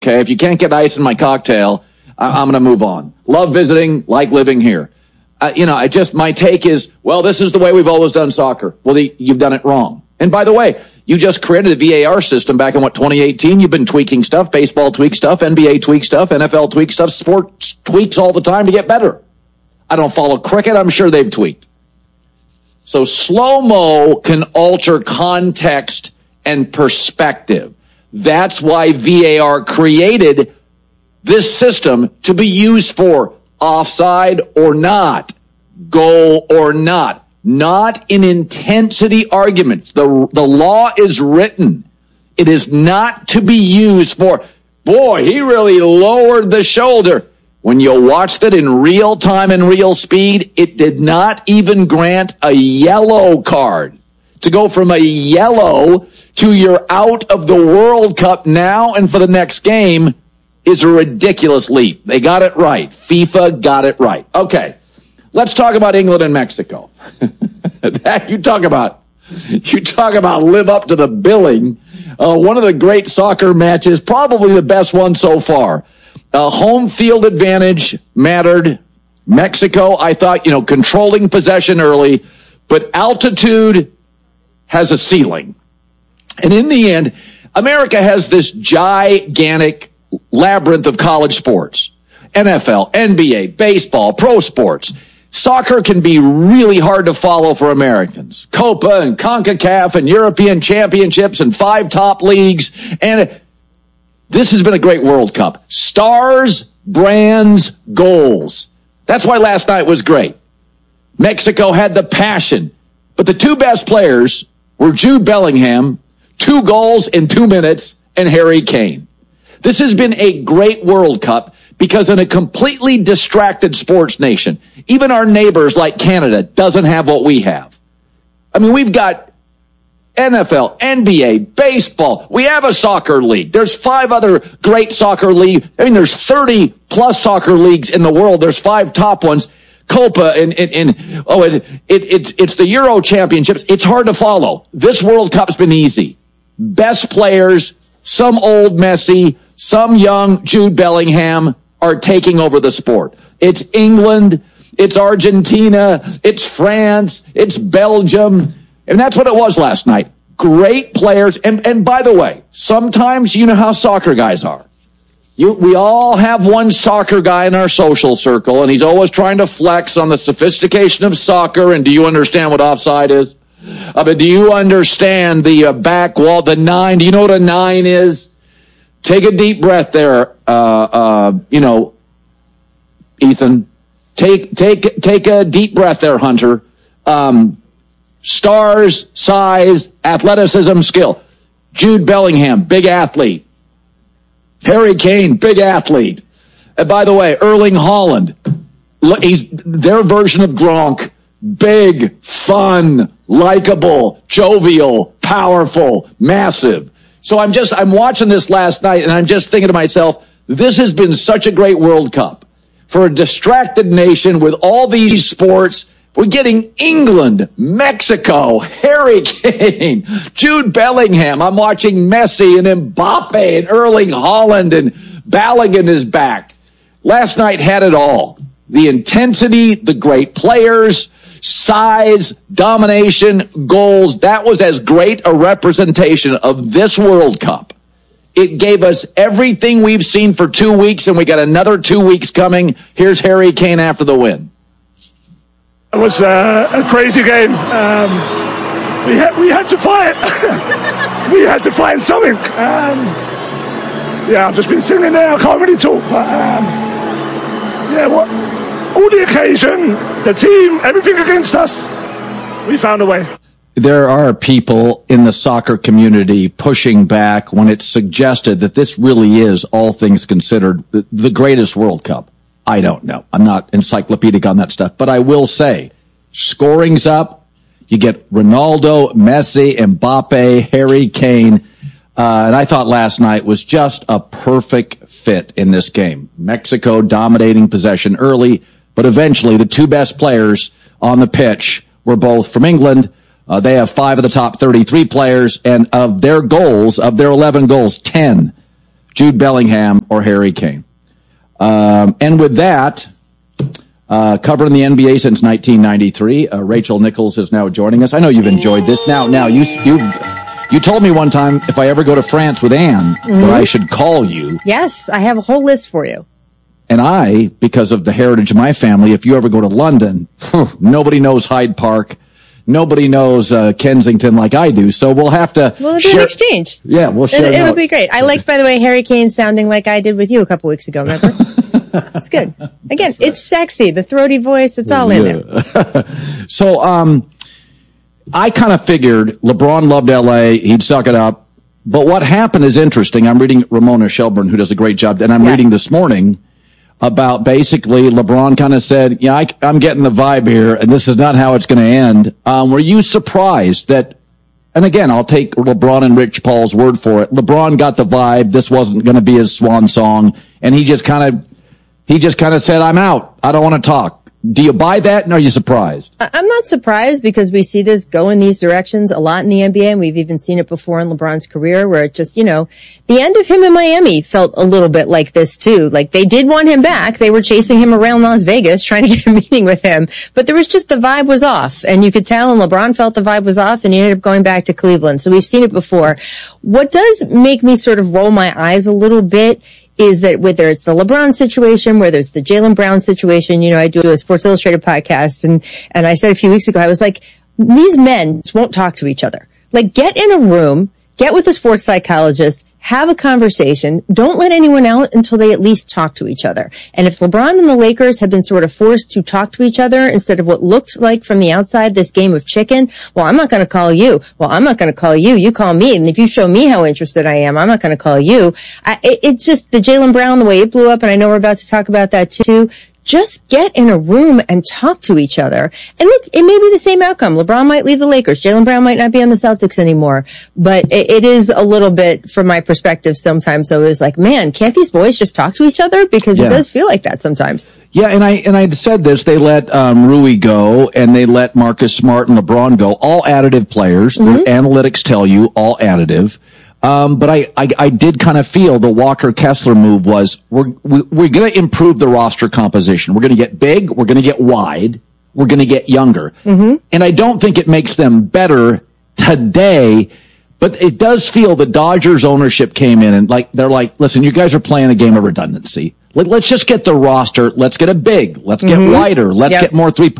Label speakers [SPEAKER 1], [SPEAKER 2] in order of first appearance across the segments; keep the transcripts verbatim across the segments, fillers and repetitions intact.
[SPEAKER 1] Okay, if you can't get ice in my cocktail, I- I'm going to move on. Love visiting, like living here. Uh, you know, I just, my take is, well, this is the way we've always done soccer. Well, the, you've done it wrong. And by the way, you just created a V A R system back in, what, twenty eighteen? You've been tweaking stuff, baseball tweak stuff, N B A tweak stuff, N F L tweak stuff, sports tweaks all the time to get better. I don't follow cricket. I'm sure they've tweaked. So slow-mo can alter context and perspective. That's why V A R created this system to be used for offside or not, goal or not, not in intensity arguments. The, the law is written. It is not to be used for, boy, he really lowered the shoulder. When you watched it in real time and real speed, it did not even grant a yellow card. To go from a yellow to you're out of the World Cup now and for the next game is a ridiculous leap. They got it right. FIFA got it right. Okay, let's talk about England and Mexico. That you talk about, you talk about live up to the billing. Uh, one of the great soccer matches, probably the best one so far. Uh, home field advantage mattered. Mexico, I thought, you know, controlling possession early, but altitude has a ceiling. And in the end, America has this gigantic labyrinth of college sports. N F L, N B A, baseball, pro sports. Soccer can be really hard to follow for Americans. Copa and CONCACAF and European championships and five top leagues. And this has been a great World Cup. Stars, brands, goals. That's why last night was great. Mexico had the passion. But the two best players were Jude Bellingham, two goals in two minutes, and Harry Kane. This has been a great World Cup because in a completely distracted sports nation, even our neighbors like Canada doesn't have what we have. I mean, we've got N F L, N B A, baseball. We have a soccer league. There's five other great soccer leagues. I mean, there's thirty plus soccer leagues in the world. There's five top ones. Copa and, and, and oh, it, it, it, it's the Euro Championships. It's hard to follow. This World Cup's been easy. Best players, some old Messi, some young Jude Bellingham are taking over the sport. It's England, it's Argentina, it's France, it's Belgium. And that's what it was last night. Great players. And, and by the way, sometimes you know how soccer guys are. You, we all have one soccer guy in our social circle, and he's always trying to flex on the sophistication of soccer. And do you understand what offside is? I mean, do you understand the uh, back wall, the nine? Do you know what a nine is? Take a deep breath there, uh, uh, you know, Ethan. Take, take, take a deep breath there, Hunter. Um, stars, size, athleticism, skill. Jude Bellingham, big athlete. Harry Kane, big athlete. And by the way, Erling Haaland, he's their version of Gronk. Big, fun, likable, jovial, powerful, massive. So I'm just, I'm watching this last night and I'm just thinking to myself, this has been such a great World Cup. For a distracted nation with all these sports, we're getting England, Mexico, Harry Kane, Jude Bellingham. I'm watching Messi and Mbappe and Erling Haaland and Balogun is back. Last night had it all. The intensity, the great players, size, domination, goals. That was as great a representation of this World Cup. It gave us everything we've seen for two weeks, and we got another two weeks coming. Here's Harry Kane after the win.
[SPEAKER 2] It was uh, a crazy game. Um, we had we had to fight. we had to find something. Um, yeah, I've just been sitting there. I can't really talk, but um, yeah, what? All the occasion, the team, everything against us, we found a way.
[SPEAKER 1] There are people in the soccer community pushing back when it's suggested that this really is, all things considered, the greatest World Cup. I don't know. I'm not encyclopedic on that stuff, but I will say, scoring's up. You get Ronaldo, Messi, Mbappe, Harry Kane, uh, and I thought last night was just a perfect fit in this game. Mexico dominating possession early, but eventually the two best players on the pitch were both from England. Uh, they have five of the top thirty-three players, and of their goals, of their eleven goals, ten Jude Bellingham, or Harry Kane. Um, and with that, uh, covering the N B A since nineteen ninety-three, uh, Rachel Nichols is now joining us. I know you've enjoyed this. Now, now you you you told me one time if I ever go to France with Anne, mm-hmm. that I should call you.
[SPEAKER 3] Yes, I have a whole list for you.
[SPEAKER 1] And I, because of the heritage of my family, if you ever go to London, nobody knows Hyde Park. Nobody knows uh, Kensington like I do, so we'll have to
[SPEAKER 3] We'll do
[SPEAKER 1] share-
[SPEAKER 3] an exchange.
[SPEAKER 1] Yeah, we'll share
[SPEAKER 3] it, It'll
[SPEAKER 1] notes.
[SPEAKER 3] be great. I liked, by the way, Harry Kane sounding like I did with you a couple weeks ago, remember? It's good. Again, it's sexy. The throaty voice, it's all in there.
[SPEAKER 1] So, um, I kind of figured LeBron loved L A. He'd suck it up. But what happened is interesting. I'm reading Ramona Shelburne, who does a great job, and I'm
[SPEAKER 3] Yes.
[SPEAKER 1] reading this morning about basically LeBron kind of said, yeah, I, I'm getting the vibe here, and this is not how it's going to end. Um, were you surprised that, and again, I'll take LeBron and Rich Paul's word for it. LeBron got the vibe. This wasn't going to be his swan song. And he just kind of, he just kind of said, I'm out. I don't want to talk. Do you buy that, and are you surprised?
[SPEAKER 3] I'm not surprised because we see this go in these directions a lot in the N B A, and we've even seen it before in LeBron's career where it just, you know, the end of him in Miami felt a little bit like this too. Like they did want him back. They were chasing him around Las Vegas trying to get a meeting with him, but there was just the vibe was off, and you could tell, and LeBron felt the vibe was off, and he ended up going back to Cleveland. So we've seen it before. What does make me sort of roll my eyes a little bit is that whether it's the LeBron situation, whether it's the Jaylen Brown situation, you know, I do a Sports Illustrated podcast, and, and I said a few weeks ago, I was like, these men just won't talk to each other. Like, get in a room, get with a sports psychologist, have a conversation. Don't let anyone out until they at least talk to each other. And if LeBron and the Lakers had been sort of forced to talk to each other instead of what looked like from the outside this game of chicken, well, I'm not going to call you. Well, I'm not going to call you. You call me. And if you show me how interested I am, I'm not going to call you. I, it, it's just the Jaylen Brown, the way it blew up, and I know we're about to talk about that too. Just get in a room and talk to each other. And look, it may be the same outcome. LeBron might leave the Lakers. Jaylen Brown might not be on the Celtics anymore. But it, it is a little bit, from my perspective, sometimes I was like, man, can't these boys just talk to each other? Because
[SPEAKER 1] Yeah.
[SPEAKER 3] it does feel like that sometimes.
[SPEAKER 1] Yeah, and I and I said this. They let um, Rui go, and they let Marcus Smart and LeBron go. All additive players.
[SPEAKER 3] Mm-hmm.
[SPEAKER 1] Their analytics tell you all additive. Um, but I, I, I did kind of feel the Walker Kessler move was we're we, we're going to improve the roster composition. We're going to get big. We're going to get wide. We're going to get younger. Mm-hmm. And I don't think it makes them better today. But it does feel the Dodgers ownership came in and like they're like, listen, you guys are playing a game of redundancy. Let, let's just get the roster. Let's get it big. Let's get
[SPEAKER 3] Mm-hmm.
[SPEAKER 1] wider. Let's
[SPEAKER 3] Yep.
[SPEAKER 1] get more three.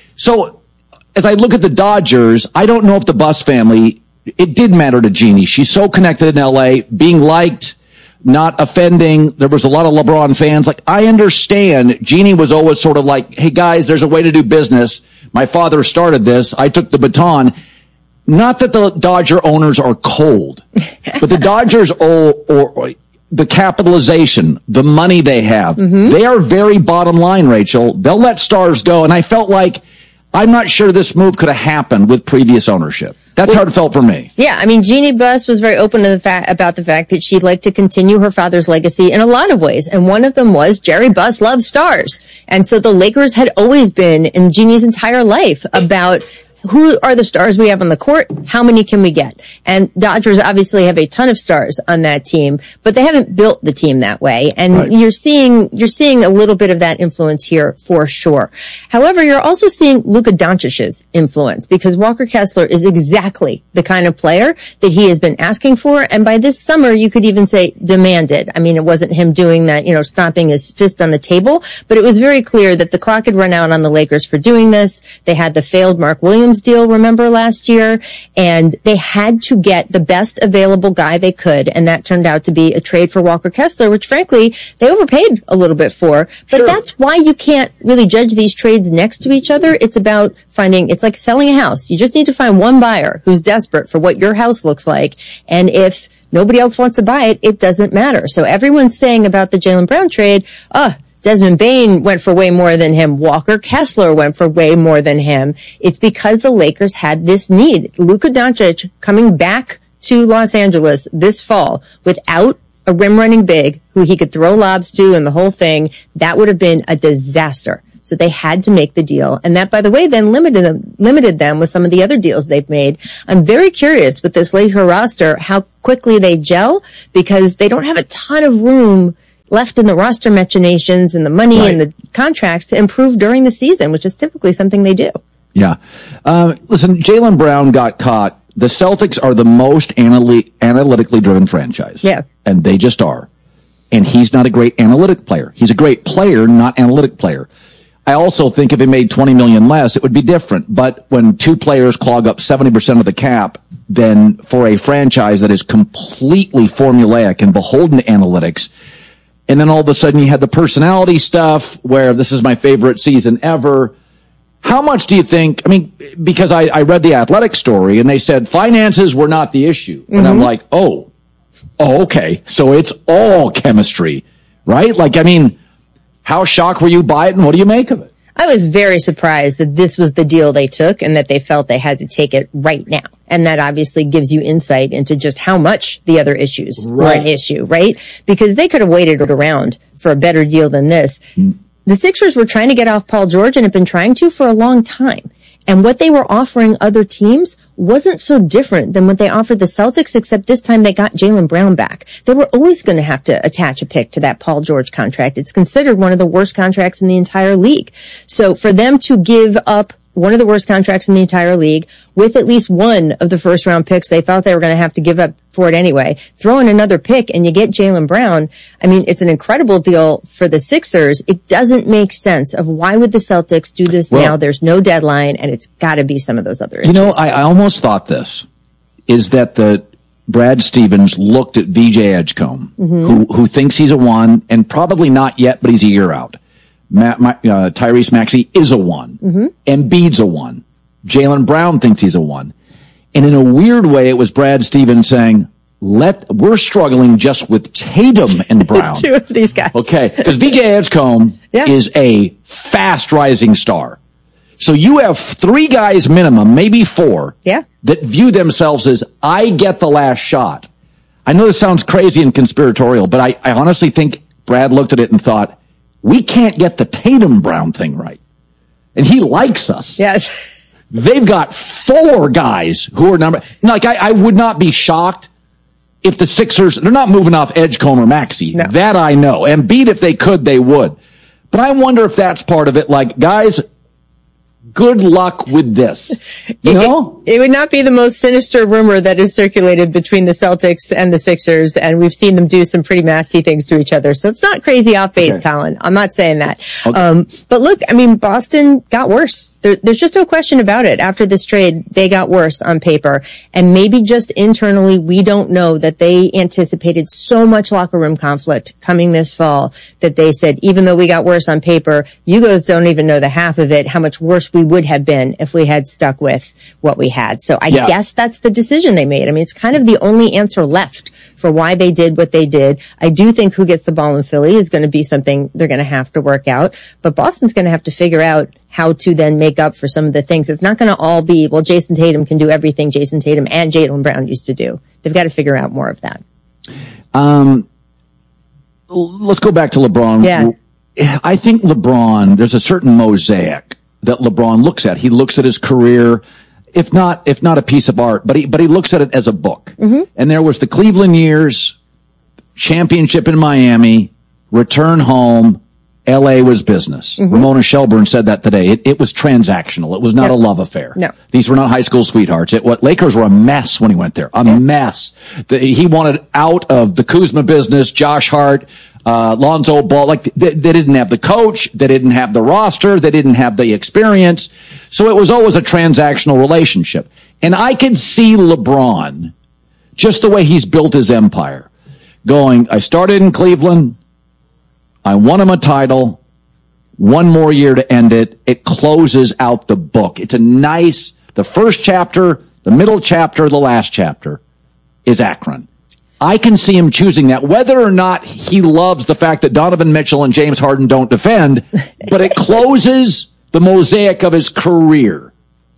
[SPEAKER 1] So as I look at the Dodgers, I don't know if the Buss family, it did matter to Jeannie. She's so connected in L A, being liked, not offending. There was a lot of LeBron fans. Like, I understand Jeannie was always sort of like, hey guys, there's a way to do business. My father started this. I took the baton. Not that the Dodger owners are cold, but the Dodgers or, or, or the capitalization, the money they have, mm-hmm. they are very bottom line, Rachel. They'll let stars go. And I felt like, I'm not sure this move could have happened with previous ownership. That's
[SPEAKER 3] well,
[SPEAKER 1] how it felt for me.
[SPEAKER 3] Yeah, I mean, Jeannie Buss was very open to the fact about the fact that she'd like to continue her father's legacy in a lot of ways, and one of them was Jerry Buss loves stars, and so the Lakers had always been in Jeannie's entire life about who are the stars we have on the court? How many can we get? And Dodgers obviously have a ton of stars on that team, but they haven't built the team that way. And
[SPEAKER 1] right.
[SPEAKER 3] you're seeing, you're seeing a little bit of that influence here for sure. However, you're also seeing Luka Doncic's influence because Walker Kessler is exactly the kind of player that he has been asking for. And by this summer, you could even say demanded. I mean, it wasn't him doing that, you know, stomping his fist on the table, but it was very clear that the clock had run out on the Lakers for doing this. They had the failed Mark Williams deal, remember, last year, and they had to get the best available guy they could, and that turned out to be a trade for Walker Kessler, which frankly they overpaid a little bit for, but sure. That's why you can't really judge these trades next to each other. It's about finding, it's like selling a house. You just need to find one buyer who's desperate for what your house looks like, and if nobody else wants to buy it, it doesn't matter. So everyone's saying about the Jaylen Brown trade, uh Desmond Bane went for way more than him. Walker Kessler went for way more than him. It's because the Lakers had this need. Luka Doncic coming back to Los Angeles this fall without a rim running big who he could throw lobs to and the whole thing, that would have been a disaster So they had to make the deal. And that, by the way, then limited them, limited them with some of the other deals they've made. I'm very curious with this Laker roster, how quickly they gel, because they don't have a ton of room left in the roster machinations and the money right. and the contracts to improve during the season, which is typically something they do.
[SPEAKER 1] Yeah. Uh, listen, Jaylen Brown got caught. The Celtics are the most analy- analytically driven franchise.
[SPEAKER 3] Yeah.
[SPEAKER 1] And they just are. And he's not a great analytic player. He's a great player, not analytic player. I also think if he made twenty million less, it would be different. But when two players clog up seventy percent of the cap, then for a franchise that is completely formulaic and beholden to analytics, and then all of a sudden you had the personality stuff where this is my favorite season ever. How much do you think, I mean, because I, I read the Athletic story and they said finances were not the issue. Mm-hmm. And I'm like, oh, oh, okay. So it's all chemistry, right? Like, I mean, how shocked were you by it and what do you make of it?
[SPEAKER 3] I was very surprised that this was the deal they took and that they felt they had to take it right now. And that obviously gives you insight into just how much the other issues right. were an issue, right? Because they could have waited around for a better deal than this. Mm. The Sixers were trying to get off Paul George and have been trying to for a long time. And what they were offering other teams wasn't so different than what they offered the Celtics, except this time they got Jaylen Brown back. They were always going to have to attach a pick to that Paul George contract. It's considered one of the worst contracts in the entire league. So for them to give up one of the worst contracts in the entire league with at least one of the first round picks they thought they were going to have to give up for it anyway, throw in another pick and you get Jaylen Brown. I mean, it's an incredible deal for the Sixers. It doesn't make sense of why would the Celtics do this well, now? There's no deadline and it's got to be some of those other issues.
[SPEAKER 1] You know, I, I almost thought this is that the Brad Stevens looked at V J Edgecombe, mm-hmm. who, who thinks he's a one and probably not yet, but he's a year out. Ma- Ma- uh, Tyrese Maxey is a one. Mm-hmm. Embiid's a one. Jaylen Brown thinks he's a one. And in a weird way, it was Brad Stevens saying, "Let we're struggling just with Tatum and Brown."
[SPEAKER 3] Two of these guys.
[SPEAKER 1] Okay, because V J Edgecombe yeah. is a fast rising star. So you have three guys minimum, maybe four,
[SPEAKER 3] yeah.
[SPEAKER 1] that view themselves as, I get the last shot. I know this sounds crazy and conspiratorial, but I, I honestly think Brad looked at it and thought, we can't get the Tatum Brown thing right. And he likes us.
[SPEAKER 3] Yes.
[SPEAKER 1] They've got four guys who are number, like I, I would not be shocked if the Sixers, they're not moving off Edgecombe or Maxey. No. That I know. Embiid, if they could, they would. But I wonder if that's part of it. Like, guys, good luck with this. You know?
[SPEAKER 3] It, it would not be the most sinister rumor that is circulated between the Celtics and the Sixers, and we've seen them do some pretty nasty things to each other. So it's not crazy off base, okay. Colin. I'm not saying that. Okay. Um, but look, I mean, Boston got worse. There, there's just no question about it. After this trade, they got worse on paper. And maybe just internally, we don't know that they anticipated so much locker room conflict coming this fall that they said, even though we got worse on paper, you guys don't even know the half of it, how much worse we would have been if we had stuck with what we had. So I yeah. guess that's the decision they made. I mean, it's kind of the only answer left for why they did what they did. I do think who gets the ball in Philly is going to be something they're going to have to work out, but Boston's going to have to figure out how to then make up for some of the things. It's not going to all be, well, Jason Tatum can do everything Jason Tatum and Jaylen Brown used to do. They've got to figure out more of that. Um,
[SPEAKER 1] let's go back to LeBron.
[SPEAKER 3] Yeah.
[SPEAKER 1] I think LeBron, there's a certain mosaic that LeBron looks at. He looks at his career, if not, if not a piece of art, but he, but he looks at it as a book. Mm-hmm. And there was the Cleveland years, championship in Miami, return home, L A was business. Mm-hmm. Ramona Shelburne said that today. It, it was transactional. It was not no. a love affair.
[SPEAKER 3] No.
[SPEAKER 1] These were not high school sweethearts. It, what Lakers were a mess when he went there. A yeah. mess. The, he wanted out of the Kuzma business, Josh Hart, Uh, Lonzo Ball, like they, they didn't have the coach, they didn't have the roster, they didn't have the experience. So it was always a transactional relationship. And I can see LeBron, just the way he's built his empire, going, I started in Cleveland, I won him a title, one more year to end it. It closes out the book. It's a nice, the first chapter, the middle chapter, the last chapter is Akron. I can see him choosing that, whether or not he loves the fact that Donovan Mitchell and James Harden don't defend, but it closes the mosaic of his career.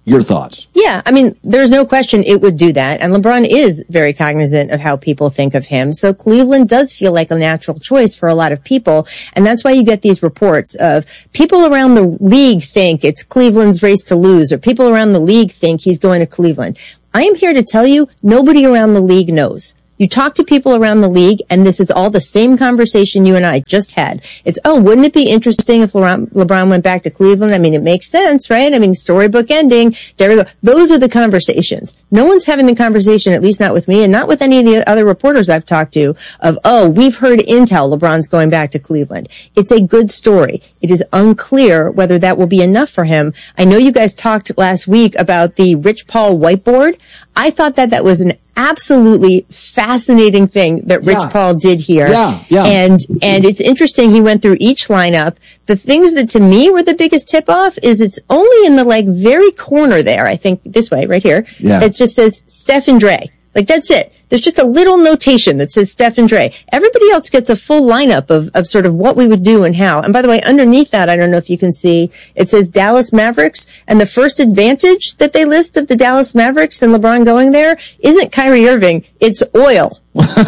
[SPEAKER 1] Your thoughts?
[SPEAKER 3] Yeah, I mean, there's no question it would do that. And LeBron is very cognizant of how people think of him. So Cleveland does feel like a natural choice for a lot of people. And that's why you get these reports of people around the league think it's Cleveland's race to lose, or people around the league think he's going to Cleveland. I am here to tell you, nobody around the league knows. You talk to people around the league, and this is all the same conversation you and I just had. It's, oh, wouldn't it be interesting if LeBron, LeBron went back to Cleveland? I mean, it makes sense, right? I mean, storybook ending. There we go. Those are the conversations. No one's having the conversation, at least not with me, and not with any of the other reporters I've talked to, of, oh, we've heard intel LeBron's going back to Cleveland. It's a good story. It is unclear whether that will be enough for him. I know you guys talked last week about the Rich Paul whiteboard. I thought that that was an absolutely fascinating thing that Rich
[SPEAKER 1] yeah.
[SPEAKER 3] Paul did here.
[SPEAKER 1] Yeah, yeah.
[SPEAKER 3] And, and it's interesting. He went through each lineup. The things that to me were the biggest tip off is it's only in the like very corner there. I think this way, right here.
[SPEAKER 1] Yeah.
[SPEAKER 3] It just says Steph and Dre. Like that's it. There's just a little notation that says Steph and Dre. Everybody else gets a full lineup of, of sort of what we would do and how. And by the way, underneath that, I don't know if you can see, it says Dallas Mavericks. And the first advantage that they list of the Dallas Mavericks and LeBron going there isn't Kyrie Irving. It's oil.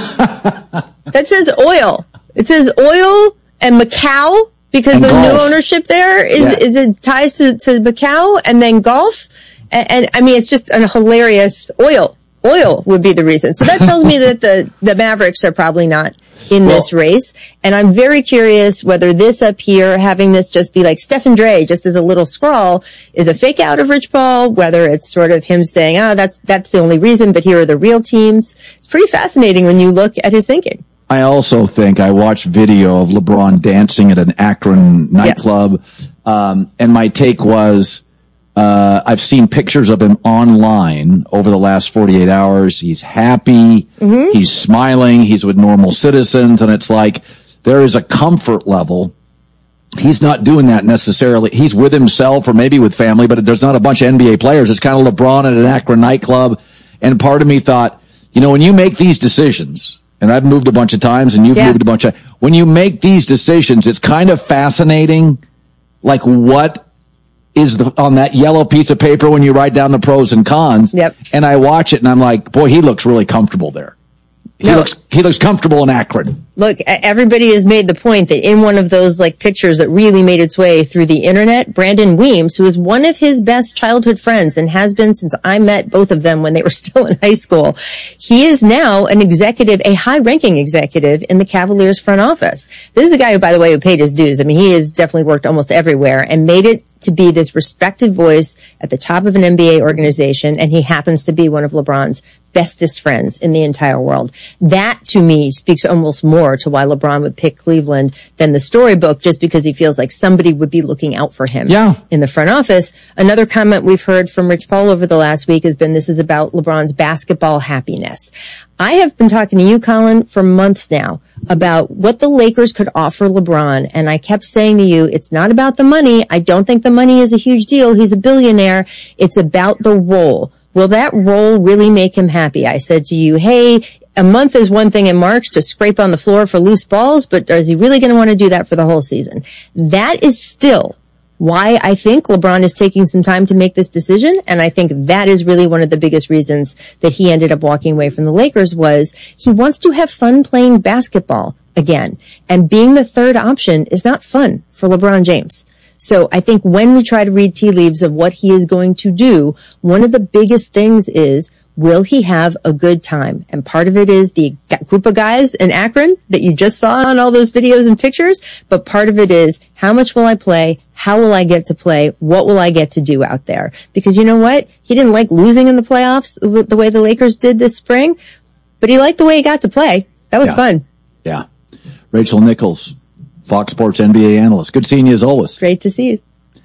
[SPEAKER 3] That says oil. It says oil and Macau because
[SPEAKER 1] and
[SPEAKER 3] the
[SPEAKER 1] golf.
[SPEAKER 3] new ownership there is,
[SPEAKER 1] yeah.
[SPEAKER 3] is it ties to, to Macau and then golf. And, and I mean, it's just a hilarious oil. Oil would be the reason. So that tells me that the, the Mavericks are probably not in well, this race. And I'm very curious whether this up here, having this just be like Steph and Dre, just as a little scrawl, is a fake out of Rich Paul, whether it's sort of him saying, oh, that's, that's the only reason, but here are the real teams. It's pretty fascinating when you look at his thinking.
[SPEAKER 1] I also think I watched video of LeBron dancing at an Akron nightclub. Yes. Um, and my take was, Uh, I've seen pictures of him online over the last forty-eight hours. He's happy. Mm-hmm. He's smiling. He's with normal citizens. And it's like there is a comfort level. He's not doing that necessarily. He's with himself or maybe with family, but there's not a bunch of N B A players. It's kind of LeBron at an Akron nightclub. And part of me thought, you know, when you make these decisions, and I've moved a bunch of times and you've yeah. moved a bunch of, when you make these decisions, it's kind of fascinating, like what is the, on that yellow piece of paper when you write down the pros and cons.
[SPEAKER 3] Yep.
[SPEAKER 1] And I watch it and I'm like, boy, he looks really comfortable there. He
[SPEAKER 3] no.
[SPEAKER 1] looks, he looks comfortable in Akron.
[SPEAKER 3] Look, everybody has made the point that in one of those like pictures that really made its way through the internet, Brandon Weems, who is one of his best childhood friends and has been since I met both of them when they were still in high school, he is now an executive, a high-ranking executive in the Cavaliers front office. This is the guy who, by the way, who paid his dues. I mean, he has definitely worked almost everywhere and made it to be this respected voice at the top of an N B A organization, and he happens to be one of LeBron's bestest friends in the entire world. That, to me, speaks almost more to why LeBron would pick Cleveland than the storybook, just because he feels like somebody would be looking out for him
[SPEAKER 1] yeah.
[SPEAKER 3] in the front office. Another comment we've heard from Rich Paul over the last week has been this is about LeBron's basketball happiness. I have been talking to you, Colin, for months now about what the Lakers could offer LeBron, and I kept saying to you, it's not about the money. I don't think the money is a huge deal. He's a billionaire. It's about the role. Will that role really make him happy? I said to you, hey, a month is one thing in March to scrape on the floor for loose balls, but is he really going to want to do that for the whole season? That is still why I think LeBron is taking some time to make this decision. And I think that is really one of the biggest reasons that he ended up walking away from the Lakers was he wants to have fun playing basketball again. And being the third option is not fun for LeBron James. So I think when we try to read tea leaves of what he is going to do, one of the biggest things is, will he have a good time? And part of it is the group of guys in Akron that you just saw on all those videos and pictures. But part of it is, how much will I play? How will I get to play? What will I get to do out there? Because you know what? He didn't like losing in the playoffs the way the Lakers did this spring, but he liked the way he got to play. That was
[SPEAKER 1] yeah.
[SPEAKER 3] fun.
[SPEAKER 1] Yeah. Rachel Nichols, Fox Sports N B A analyst. Good seeing you as always.
[SPEAKER 3] Great to see you.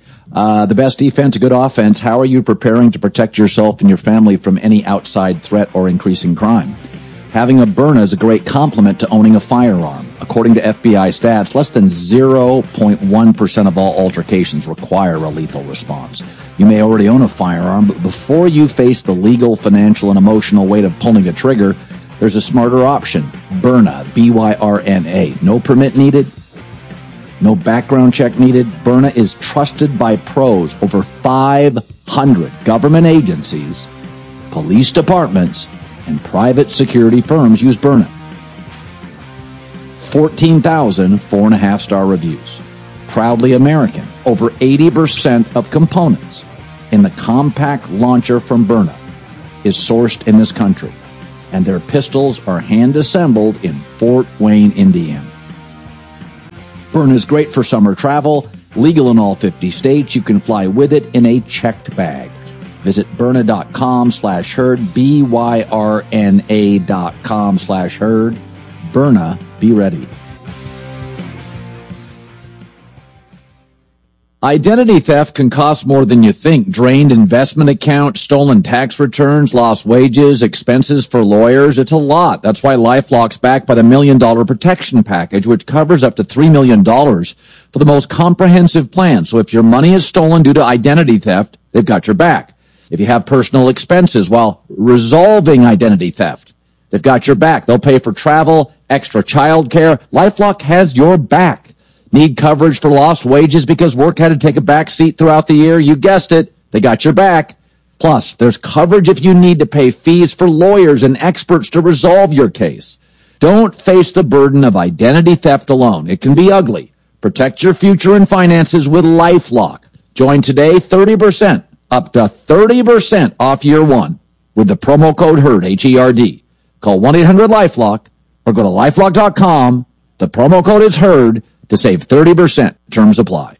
[SPEAKER 1] Uh, the best defense, a good offense. How are you preparing to protect yourself and your family from any outside threat or increasing crime? Having a Byrna is a great complement to owning a firearm. According to F B I stats, less than zero point one percent of all altercations require a lethal response. You may already own a firearm, but before you face the legal, financial, and emotional weight of pulling a trigger, there's a smarter option. Byrna, B Y R N A. No permit needed. No background check needed. Byrna is trusted by pros. Over five hundred government agencies, police departments, and private security firms use Byrna. fourteen thousand four and a half star reviews. Proudly American. Over eighty percent of components in the compact launcher from Byrna is sourced in this country, and their pistols are hand-assembled in Fort Wayne, Indiana. Byrna is great for summer travel, legal in all fifty states. You can fly with it in a checked bag. Visit Byrna.com slash herd, B Y R N A dot com slash herd. Byrna, be ready. Identity theft can cost more than you think. Drained investment accounts, stolen tax returns, lost wages, expenses for lawyers. It's a lot. That's why LifeLock's backed by the Million Dollar Protection Package, which covers up to three million dollars for the most comprehensive plan. So if your money is stolen due to identity theft, they've got your back. If you have personal expenses while resolving identity theft, they've got your back. They'll pay for travel, extra child care. LifeLock has your back. Need coverage for lost wages because work had to take a back seat throughout the year? You guessed it. They got your back. Plus, there's coverage if you need to pay fees for lawyers and experts to resolve your case. Don't face the burden of identity theft alone. It can be ugly. Protect your future and finances with LifeLock. Join today, thirty percent, up to thirty percent off year one with the promo code HERD, H E R D. Call one eight hundred LifeLock or go to LifeLock dot com. The promo code is HERD to save thirty percent. Terms apply.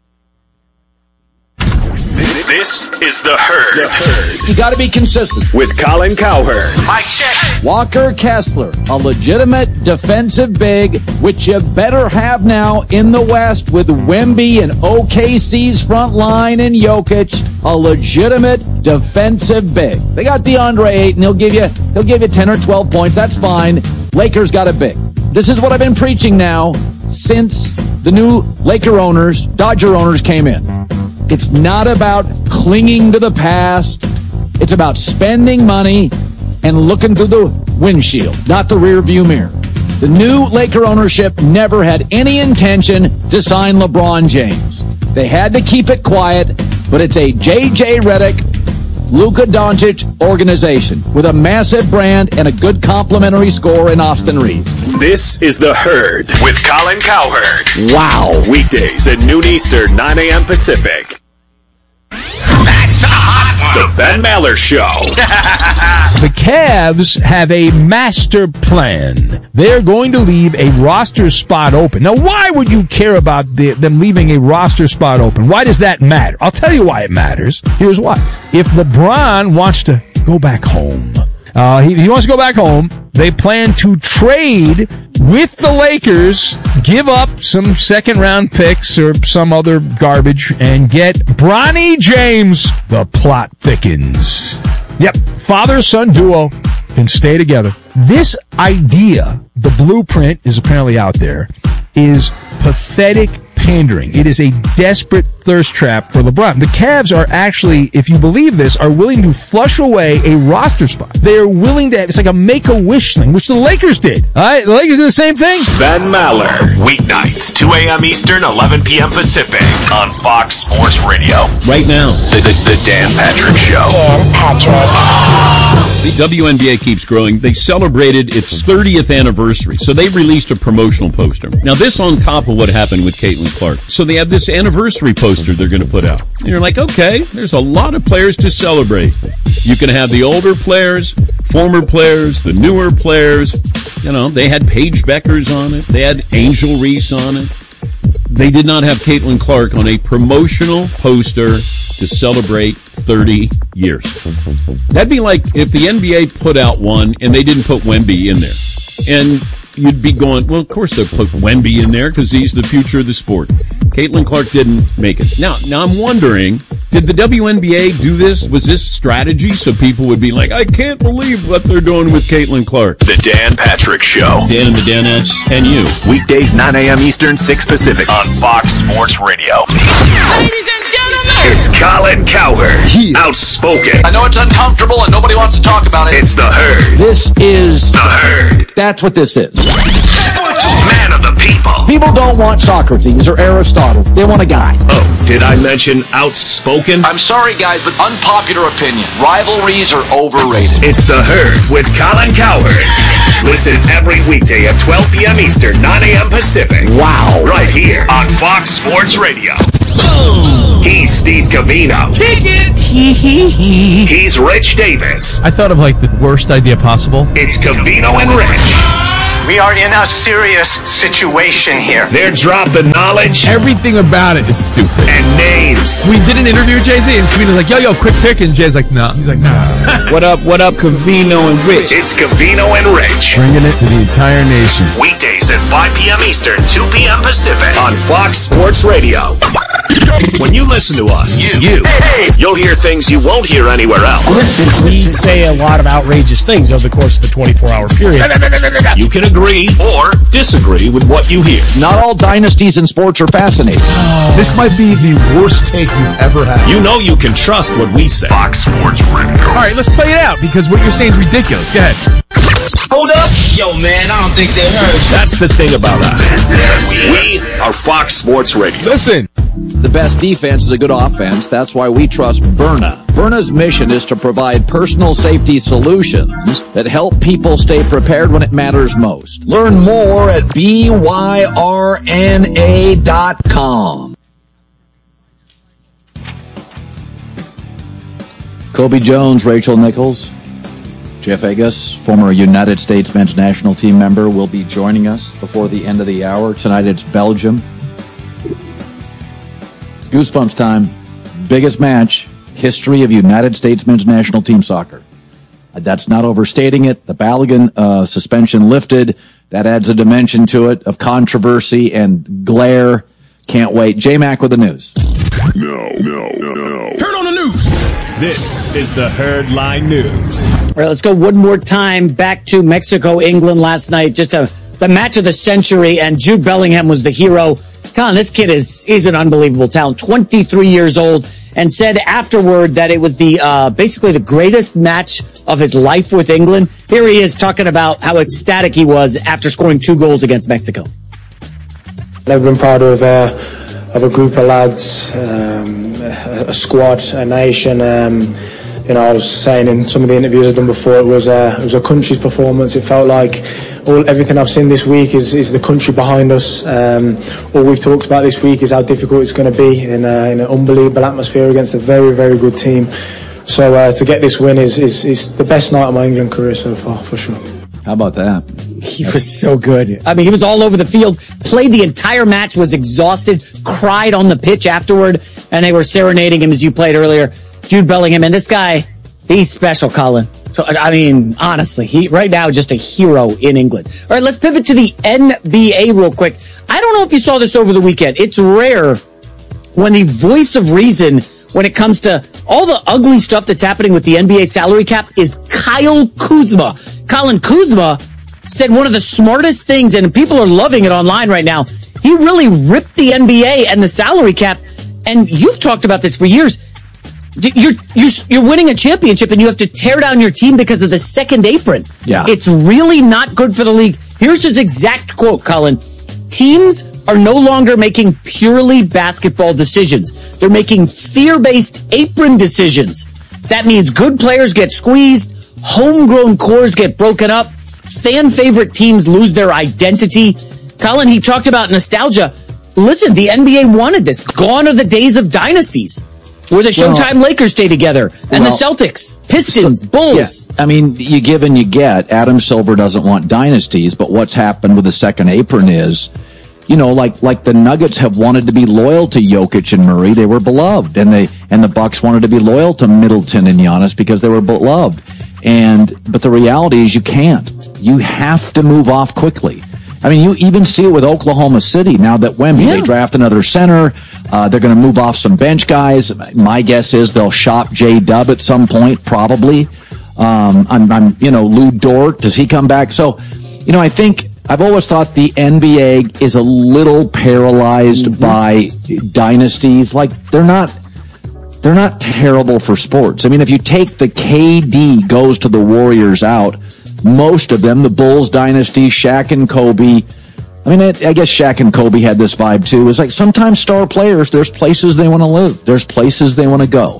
[SPEAKER 4] This is The Herd. The Herd.
[SPEAKER 1] You got to be consistent.
[SPEAKER 4] With Colin Cowherd.
[SPEAKER 5] Mic check.
[SPEAKER 1] Walker Kessler, a legitimate defensive big, which you better have now in the West with Wemby and O K C's front line and Jokic, a legitimate defensive big. They got DeAndre Ayton. He'll give you, he'll give you ten or twelve points. That's fine. Lakers got a big. This is what I've been preaching now since the new Laker owners, Dodger owners came in. It's not about clinging to the past. It's about spending money and looking through the windshield, not the rear view mirror. The new Laker ownership never had any intention to sign LeBron James. They had to keep it quiet, but it's a J J Redick, Luka Doncic organization with a massive brand and a good complimentary score in Austin Reeves.
[SPEAKER 4] This is The Herd with Colin Cowherd.
[SPEAKER 1] Wow.
[SPEAKER 4] Weekdays at noon Eastern, nine a.m. Pacific.
[SPEAKER 5] That's a hot one.
[SPEAKER 4] The Ben Maller Show.
[SPEAKER 6] The Cavs have a master plan. They're going to leave a roster spot open. Now, why would you care about the, them leaving a roster spot open? Why does that matter? I'll tell you why it matters. Here's why. If LeBron wants to go back home, uh, he, he wants to go back home, they plan to trade with the Lakers, give up some second-round picks or some other garbage, and get Bronny James. The plot thickens. Yep, father-son duo can stay together. This idea, the blueprint is apparently out there, is pathetic pandering. It is a desperate thirst trap for LeBron. The Cavs are actually, if you believe this, are willing to flush away a roster spot. They are willing to have, it's like a make-a-wish thing, which the Lakers did. All right, the Lakers did the same thing.
[SPEAKER 4] Ben Maller.
[SPEAKER 5] Weeknights, two a.m. Eastern, eleven p.m. Pacific on Fox Sports Radio.
[SPEAKER 4] Right now, the, the, the Dan Patrick Show.
[SPEAKER 7] Dan Patrick.
[SPEAKER 8] The W N B A keeps growing. They celebrated its thirtieth anniversary, so they released a promotional poster. Now, this on top of what happened with Caitlin Clark. So they have this anniversary poster they're going to put out. And you're like, okay, there's a lot of players to celebrate. You can have the older players, former players, the newer players. You know, they had Paige Beckers on it. They had Angel Reese on it. They did not have Caitlin Clark on a promotional poster to celebrate thirty years. That'd be like if the N B A put out one and they didn't put Wemby in there. And you'd be going, well, of course they'll put Wemby in there because he's the future of the sport. Caitlin Clark didn't make it. Now, now I'm wondering, did the W N B A do this? Was this strategy so people would be like, I can't believe what they're doing with Caitlin Clark?
[SPEAKER 4] The Dan Patrick Show.
[SPEAKER 8] Dan and the Danettes and you.
[SPEAKER 4] Weekdays, nine a.m. Eastern, six Pacific on Fox Sports Radio.
[SPEAKER 5] Ladies and gentlemen,
[SPEAKER 4] It's Colin Cowherd.
[SPEAKER 6] Yeah.
[SPEAKER 4] Outspoken.
[SPEAKER 5] I know it's uncomfortable and nobody wants to talk about it.
[SPEAKER 4] It's The Herd.
[SPEAKER 1] This is,
[SPEAKER 4] The Herd.
[SPEAKER 1] that's what this is.
[SPEAKER 4] Man of the people.
[SPEAKER 1] People don't want Socrates or Aristotle. They want a guy.
[SPEAKER 5] Oh, did I mention outspoken?
[SPEAKER 1] I'm sorry, guys, but unpopular opinion. Rivalries are overrated.
[SPEAKER 5] It's The Herd with Colin Cowherd. Listen every weekday at twelve p.m. Eastern, nine a.m. Pacific.
[SPEAKER 1] Wow.
[SPEAKER 5] Right here on Fox Sports Radio. He's Steve Covino.
[SPEAKER 6] Kick it!
[SPEAKER 5] He's Rich Davis.
[SPEAKER 6] I thought of like the worst idea possible.
[SPEAKER 5] It's Covino and Rich.
[SPEAKER 9] We are in a serious situation here.
[SPEAKER 5] They're dropping knowledge
[SPEAKER 6] Everything about it is stupid.
[SPEAKER 5] and names.
[SPEAKER 6] We did an interview with Jay-Z, and Covino's like, yo, yo, quick pick, and Jay's like, no. Nah. He's like, nah.
[SPEAKER 10] What up, what up, Covino and Rich?
[SPEAKER 5] It's Covino and Rich.
[SPEAKER 6] Bringing it to the entire nation.
[SPEAKER 5] Weekdays at five p.m. Eastern, two p.m. Pacific on Fox Sports Radio. When you listen to us, you, you you'll hear things you won't hear anywhere else.
[SPEAKER 10] Listen, we say a lot of outrageous things over the course of the twenty-four hour period.
[SPEAKER 5] You can agree or disagree with what you hear.
[SPEAKER 1] Not all dynasties in sports are fascinating.
[SPEAKER 11] This might be the worst take you've ever had.
[SPEAKER 5] You know you can trust what we say. Fox Sports Radio.
[SPEAKER 6] All right, let's play it out, because what you're saying is ridiculous. Go ahead.
[SPEAKER 9] Hold up. Yo, man, I don't think they heard you.
[SPEAKER 5] That's the thing about us. We are Fox Sports Radio.
[SPEAKER 11] Listen.
[SPEAKER 1] The best defense is a good offense. That's why we trust Byrna. Byrna's mission is to provide personal safety solutions that help people stay prepared when it matters most. Learn more at B Y R N A dot com. Kobe Jones, Rachel Nichols, Jeff Agas, former United States men's national team member, will be joining us before the end of the hour. Tonight it's Belgium. Goosebumps time. Biggest match, history of United States men's national team soccer. Uh, that's not overstating it. The Balogun uh, suspension lifted. That adds a dimension to it of controversy and glare. Can't wait. J-Mac with the news.
[SPEAKER 5] No, no, no, no.
[SPEAKER 6] Turn on the news.
[SPEAKER 5] This is the Herd Line News.
[SPEAKER 10] All right, let's go one more time back to Mexico, England last night. Just a the match of the century, and Jude Bellingham was the hero. Colin, this kid is he's an unbelievable talent. twenty-three years old, and said afterward that it was the uh, basically the greatest match of his life with England. Here he is talking about how ecstatic he was after scoring two goals against Mexico.
[SPEAKER 12] Never been proud of uh, of a group of lads, um, a, a squad, a nation. Um, you know, I was saying in some of the interviews I've done before, it was a, it was a country's performance. It felt like all everything I've seen this week is, is the country behind us. Um, all we've talked about this week is how difficult it's going to be in, a, in an unbelievable atmosphere against a very, very good team. So uh, to get this win is, is is the best night of my England career so far, for sure.
[SPEAKER 1] How about that?
[SPEAKER 10] He was so good. I mean, he was all over the field, played the entire match, was exhausted, cried on the pitch afterward, and they were serenading him as you played earlier. Jude Bellingham, and this guy, he's special, Colin. So, I mean, honestly, he right now just a hero in England. All right, let's pivot to the N B A real quick. I don't know if you saw this over the weekend. It's rare when the voice of reason when it comes to all the ugly stuff that's happening with the N B A salary cap is Kyle Kuzma. Colin Kuzma said one of the smartest things, and people are loving it online right now. He really ripped the N B A and the salary cap, and you've talked about this for years. You're, you're, you're winning a championship and you have to tear down your team because of the second apron.
[SPEAKER 1] Yeah.
[SPEAKER 10] It's really not good for the league. Here's his exact quote, Colin. Teams are no longer making purely basketball decisions. They're making fear-based apron decisions. That means good players get squeezed, homegrown cores get broken up, fan favorite teams lose their identity. Colin, he talked about nostalgia. Listen, the N B A wanted this. Gone are the days of dynasties, where the Showtime well, Lakers stay together, and well, the Celtics, Pistons, so, Bulls.
[SPEAKER 1] Yeah. I mean, you give and you get. Adam Silver doesn't want dynasties, but what's happened with the second apron is, you know, like like the Nuggets have wanted to be loyal to Jokic and Murray. They were beloved, and they and the Bucks wanted to be loyal to Middleton and Giannis because they were beloved. And but the reality is, you can't. You have to move off quickly. I mean, you even see it with Oklahoma City now that Wemby, yeah. they draft another center. Uh, they're going to move off some bench guys. My guess is they'll shop J-Dub at some point, probably. Um, I'm, I'm, you know, Lou Dort, does he come back? So, you know, I think I've always thought the N B A is a little paralyzed mm-hmm. by dynasties. Like, they're not, they're not terrible for sports. I mean, if you take the K D goes to the Warriors out, most of them, the Bulls dynasty, Shaq and Kobe, I mean, it, I guess Shaq and Kobe had this vibe too. It's like sometimes star players, there's places they want to live. There's places they want to go.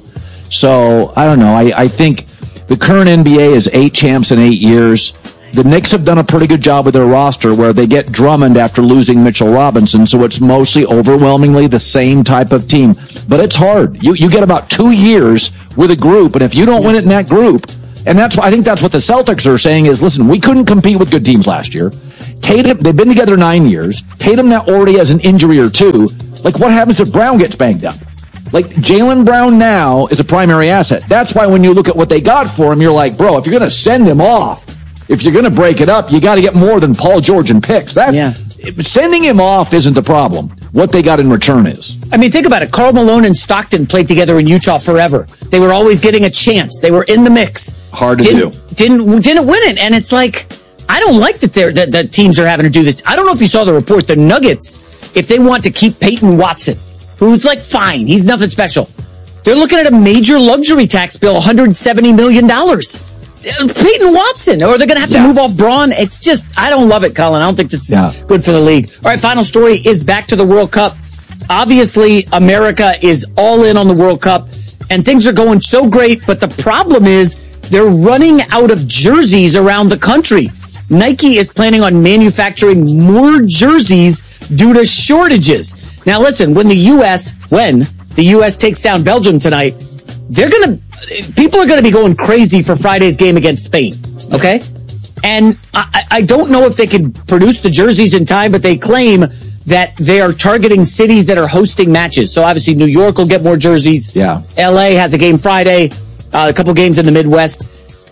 [SPEAKER 1] So, I don't know. I, I think the current N B A is eight champs in eight years. The Knicks have done a pretty good job with their roster where they get Drummond after losing Mitchell Robinson, so it's mostly overwhelmingly the same type of team. But it's hard. You you get about two years with a group, and if you don't win it in that group, and that's I think that's what the Celtics are saying is, listen, we couldn't compete with good teams last year. Tatum, they've been together nine years. Tatum now already has an injury or two. Like, what happens if Brown gets banged up? Like, Jaylen Brown now is a primary asset. That's why when you look at what they got for him, you're like, bro, if you're going to send him off, if you're going to break it up, you got to get more than Paul George and picks. That, yeah. Sending him off isn't the problem. What they got in return is.
[SPEAKER 10] I mean, think about it. Karl Malone and Stockton played together in Utah forever. They were always getting a chance. They were in the mix.
[SPEAKER 1] Hard to
[SPEAKER 10] didn't,
[SPEAKER 1] do.
[SPEAKER 10] Didn't didn't win it. And it's like, I don't like that, they're, that, that teams are having to do this. I don't know if you saw the report. The Nuggets, if they want to keep Peyton Watson, who's like, fine, he's nothing special. They're looking at a major luxury tax bill, one hundred seventy million dollars. Peyton Watson, or they're going to have to yeah. move off Braun. It's just, I don't love it, Colin. I don't think this is yeah. good for the league. All right, final story is back to the World Cup. Obviously, America is all in on the World Cup, and things are going so great, but the problem is they're running out of jerseys around the country. Nike is planning on manufacturing more jerseys due to shortages. Now, listen, when the U S, when the U S takes down Belgium tonight, they're going to, people are going to be going crazy for Friday's game against Spain. Okay. And I, I don't know if they can produce the jerseys in time, but they claim that they are targeting cities that are hosting matches. So obviously New York will get more jerseys.
[SPEAKER 1] Yeah.
[SPEAKER 10] L A has a game Friday, uh, a couple games in the Midwest.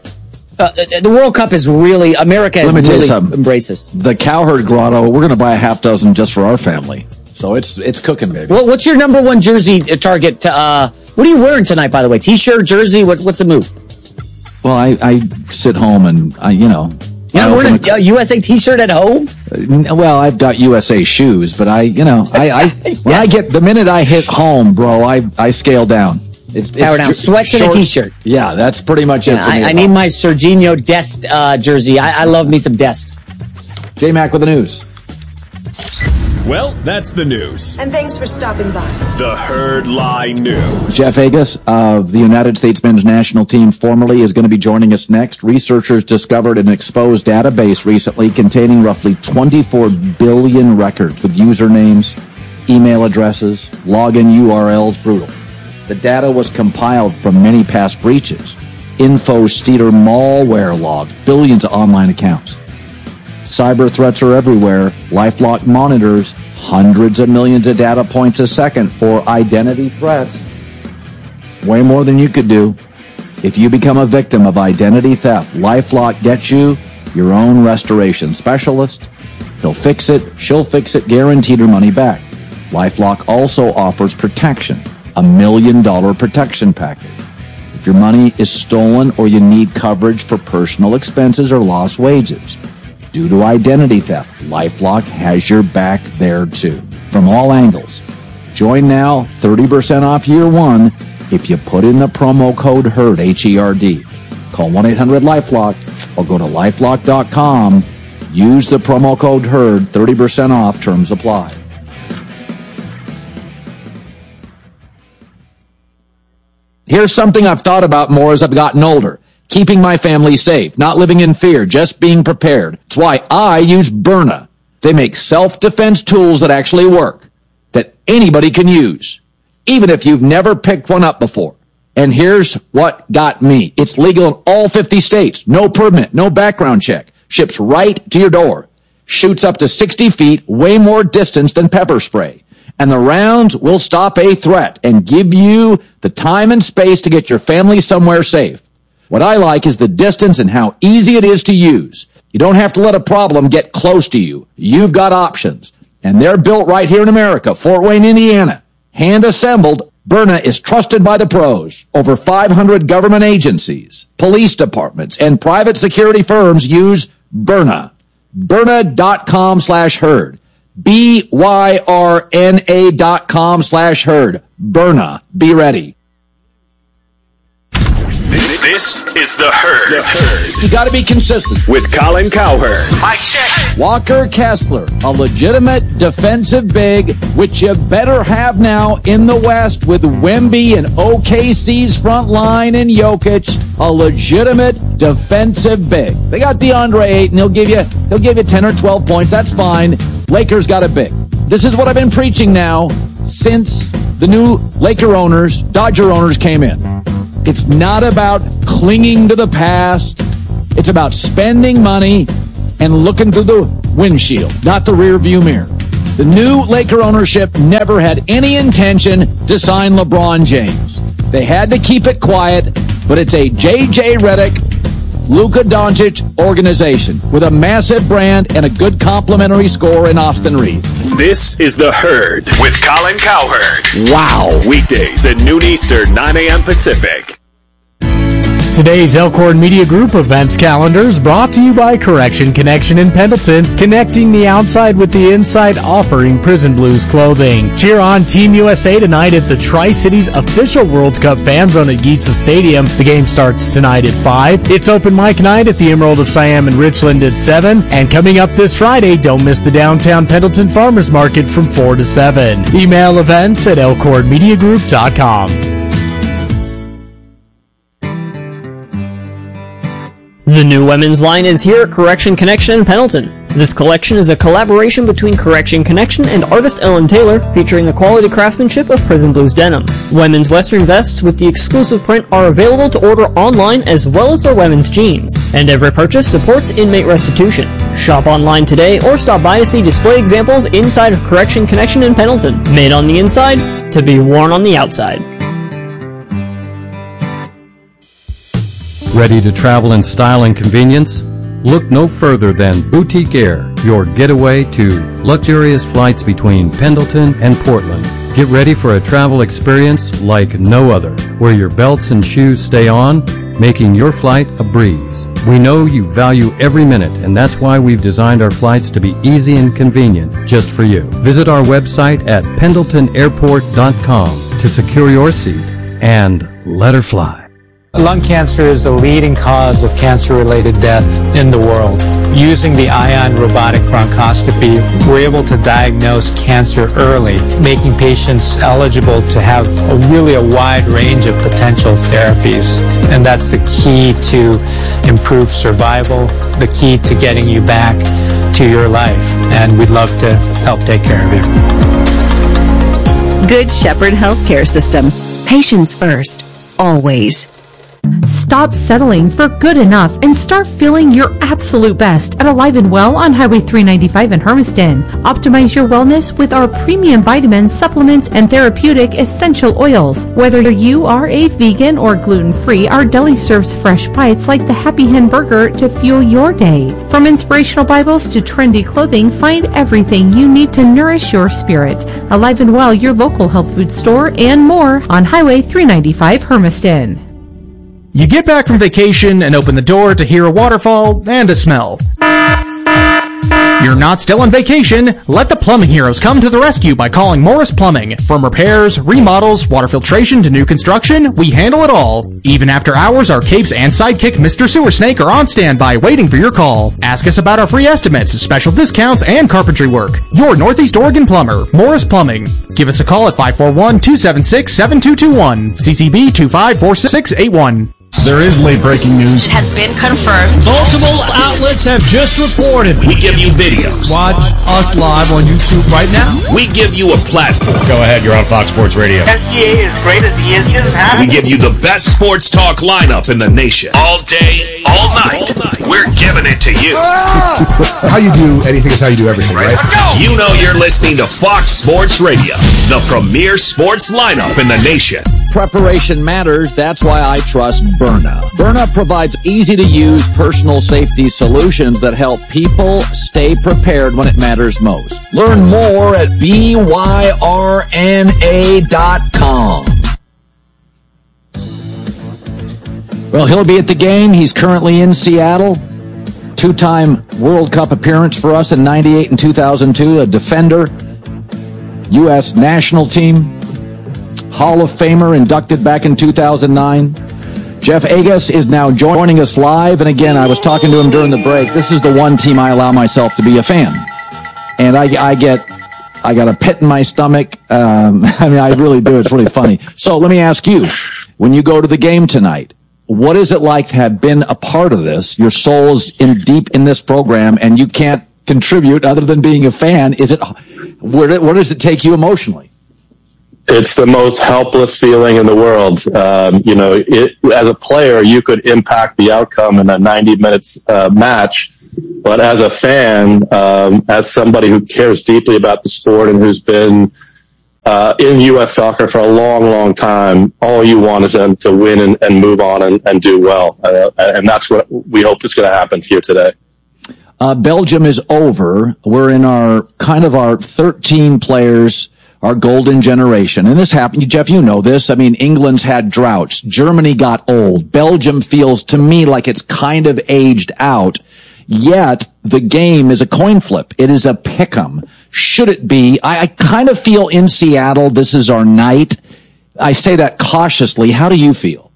[SPEAKER 10] Uh, the World Cup is really, America has really embraced this.
[SPEAKER 1] The Cowherd Grotto, we're going to buy a half dozen just for our family. So it's it's cooking, baby.
[SPEAKER 10] Well, what's your number one jersey target? To, uh, what are you wearing tonight, by the way? T-shirt, jersey? What, what's the move?
[SPEAKER 1] Well, I, I sit home and, I, you know.
[SPEAKER 10] You're not wearing a, a U S A T-shirt at home?
[SPEAKER 1] Uh, well, I've got U S A shoes, but I, you know, I, I yes. when I get, the minute I hit home, bro, I, I scale down.
[SPEAKER 10] It's, it's Power down. Sweats short, and a T-shirt.
[SPEAKER 1] Yeah, that's pretty much
[SPEAKER 10] yeah,
[SPEAKER 1] it for me.
[SPEAKER 10] I, I need my Serginho Dest uh, jersey. I, I love me some Dest.
[SPEAKER 1] J-Mac with the news.
[SPEAKER 5] Well, that's the news.
[SPEAKER 7] And thanks for stopping by.
[SPEAKER 5] The Herd Lie News.
[SPEAKER 1] Jeff Agus of the United States men's national team formerly is going to be joining us next. Researchers discovered an exposed database recently containing roughly twenty-four billion records with usernames, email addresses, login U R Ls. Brutal. The data was compiled from many past breaches. InfoSteater malware logs billions of online accounts. Cyber threats are everywhere. LifeLock monitors hundreds of millions of data points a second for identity threats. Way more than you could do. If you become a victim of identity theft, LifeLock gets you your own restoration specialist. He'll fix it, she'll fix it, guaranteed her money back. LifeLock also offers protection, a million dollar protection package. If your money is stolen or you need coverage for personal expenses or lost wages due to identity theft, LifeLock has your back there too, from all angles. Join now, thirty percent off year one, if you put in the promo code HERD, H E R D. Call one eight hundred LifeLock or go to lifelock dot com. Use the promo code HERD, thirty percent off, terms apply. Here's something I've thought about more as I've gotten older. Keeping my family safe, not living in fear, just being prepared. That's why I use Byrna. They make self-defense tools that actually work, that anybody can use, even if you've never picked one up before. And here's what got me. It's legal in all fifty states. No permit, no background check. Ships right to your door. Shoots up to sixty feet, way more distance than pepper spray. And the rounds will stop a threat and give you the time and space to get your family somewhere safe. What I like is the distance and how easy it is to use. You don't have to let a problem get close to you. You've got options. And they're built right here in America, Fort Wayne, Indiana. Hand assembled, Byrna is trusted by the pros. Over five hundred government agencies, police departments, and private security firms use Byrna. Byrna.com slash herd. B Y R N A dot com slash herd. Byrna. Be ready.
[SPEAKER 5] This is The Herd.
[SPEAKER 1] The Herd. You got to be consistent.
[SPEAKER 5] With Colin Cowherd.
[SPEAKER 9] Mike check.
[SPEAKER 1] Walker Kessler, a legitimate defensive big, which you better have now in the West with Wemby and O K C's front line and Jokic, a legitimate defensive big. They got DeAndre Ayton. He'll give you, he'll give you ten or twelve points. That's fine. Lakers got a big. This is what I've been preaching now since the new Laker owners, Dodger owners came in. It's not about clinging to the past. It's about spending money and looking through the windshield, not the rear view mirror. The new Laker ownership never had any intention to sign LeBron James. They had to keep it quiet, but it's a J J Redick, Luka Doncic organization with a massive brand and a good complimentary score in Austin Reeves.
[SPEAKER 5] This is The Herd with Colin Cowherd.
[SPEAKER 1] Wow.
[SPEAKER 5] Weekdays at noon Eastern, nine a.m. Pacific.
[SPEAKER 13] Today's Elkhorn Media Group events calendar is brought to you by Correction Connection in Pendleton, connecting the outside with the inside, offering Prison Blues clothing. Cheer on Team U S A tonight at the Tri-Cities official World Cup fan zone at Giza Stadium. The game starts tonight at five. It's open mic night at the Emerald of Siam in Richland at seven. And coming up this Friday, don't miss the downtown Pendleton Farmers Market from four to seven. Email events at elkhorn media group dot com.
[SPEAKER 14] The new women's line is here at Correction Connection in Pendleton. This collection is a collaboration between Correction Connection and artist Ellen Taylor, featuring the quality craftsmanship of Prison Blues denim. Women's western vests with the exclusive print are available to order online, as well as their women's jeans. And every purchase supports inmate restitution. Shop online today or stop by to see display examples inside of Correction Connection in Pendleton. Made on the inside, to be worn on the outside.
[SPEAKER 15] Ready to travel in style and convenience? Look no further than Boutique Air, your getaway to luxurious flights between Pendleton and Portland. Get ready for a travel experience like no other, where your belts and shoes stay on, making your flight a breeze. We know you value every minute, and that's why we've designed our flights to be easy and convenient just for you. Visit our website at pendleton airport dot com to secure your seat and let her fly.
[SPEAKER 16] Lung cancer is the leading cause of cancer-related death in the world. Using the Ion robotic bronchoscopy, we're able to diagnose cancer early, making patients eligible to have a really a wide range of potential therapies. And that's the key to improved survival, the key to getting you back to your life. And we'd love to help take care of you.
[SPEAKER 17] Good Shepherd Healthcare System. Patients first. Always.
[SPEAKER 18] Stop settling for good enough and start feeling your absolute best at Alive and Well on Highway three ninety-five in Hermiston. Optimize your wellness with our premium vitamins, supplements, and therapeutic essential oils. Whether you are a vegan or gluten-free, our deli serves fresh bites like the Happy Hen Burger to fuel your day. From inspirational Bibles to trendy clothing, find everything you need to nourish your spirit. Alive and Well, your local health food store, and more on Highway three ninety-five, Hermiston.
[SPEAKER 19] You get back from vacation and open the door to hear a waterfall and a smell. You're not still on vacation. Let the plumbing heroes come to the rescue by calling Morris Plumbing. From repairs, remodels, water filtration to new construction, we handle it all. Even after hours, our capes and sidekick Mister Sewer Snake are on standby waiting for your call. Ask us about our free estimates, special discounts, and carpentry work. Your Northeast Oregon plumber, Morris Plumbing. Give us a call at five four one, two seven six, seven two two one, C C B two five four six eight one.
[SPEAKER 11] There is late breaking news.
[SPEAKER 17] It has been confirmed.
[SPEAKER 6] Multiple outlets have just reported.
[SPEAKER 5] We give you videos.
[SPEAKER 19] Watch us live on YouTube right now.
[SPEAKER 5] We give you a platform.
[SPEAKER 20] Go ahead, you're on Fox Sports Radio.
[SPEAKER 9] S G A is great as he is. He doesn't have
[SPEAKER 5] We give you the best sports talk lineup in the nation. All day, all night. We're giving it to you.
[SPEAKER 11] How you do anything is how you do everything, right?
[SPEAKER 5] You know you're listening to Fox Sports Radio, the premier sports lineup in the nation.
[SPEAKER 1] Preparation matters. That's why I trust Byrna. Byrna provides easy-to-use personal safety solutions that help people stay prepared when it matters most. Learn more at B Y R N A dot com. Well, he'll be at the game. He's currently in Seattle. Two-time World Cup appearance for us in ninety-eight and two thousand two, a defender, U S national team, Hall of Famer inducted back in two thousand nine. Jeff Agas is now joining us live, and again, I was talking to him during the break. This is the one team I allow myself to be a fan, and I, I get, I got a pit in my stomach. Um, I mean, I really do. It's really funny. So let me ask you, when you go to the game tonight, what is it like to have been a part of this? Your soul's in deep in this program, and you can't contribute other than being a fan. Is it? Where, where does it take you emotionally?
[SPEAKER 21] It's the most helpless feeling in the world. Um, you know, it, as a player, you could impact the outcome in a ninety minutes uh, match. But as a fan, um, as somebody who cares deeply about the sport and who's been uh, in U S soccer for a long, long time, all you want is them to win and, and move on and, and do well. Uh, and that's what we hope is going to happen here today.
[SPEAKER 1] Uh, Belgium is over. We're in our kind of our thirteen players, our golden generation. And this happened, Jeff, you know this. I mean, England's had droughts. Germany got old. Belgium feels to me like it's kind of aged out. Yet the game is a coin flip. It is a pick'em. Should it be? I, I kind of feel in Seattle, this is our night. I say that cautiously. How do you feel?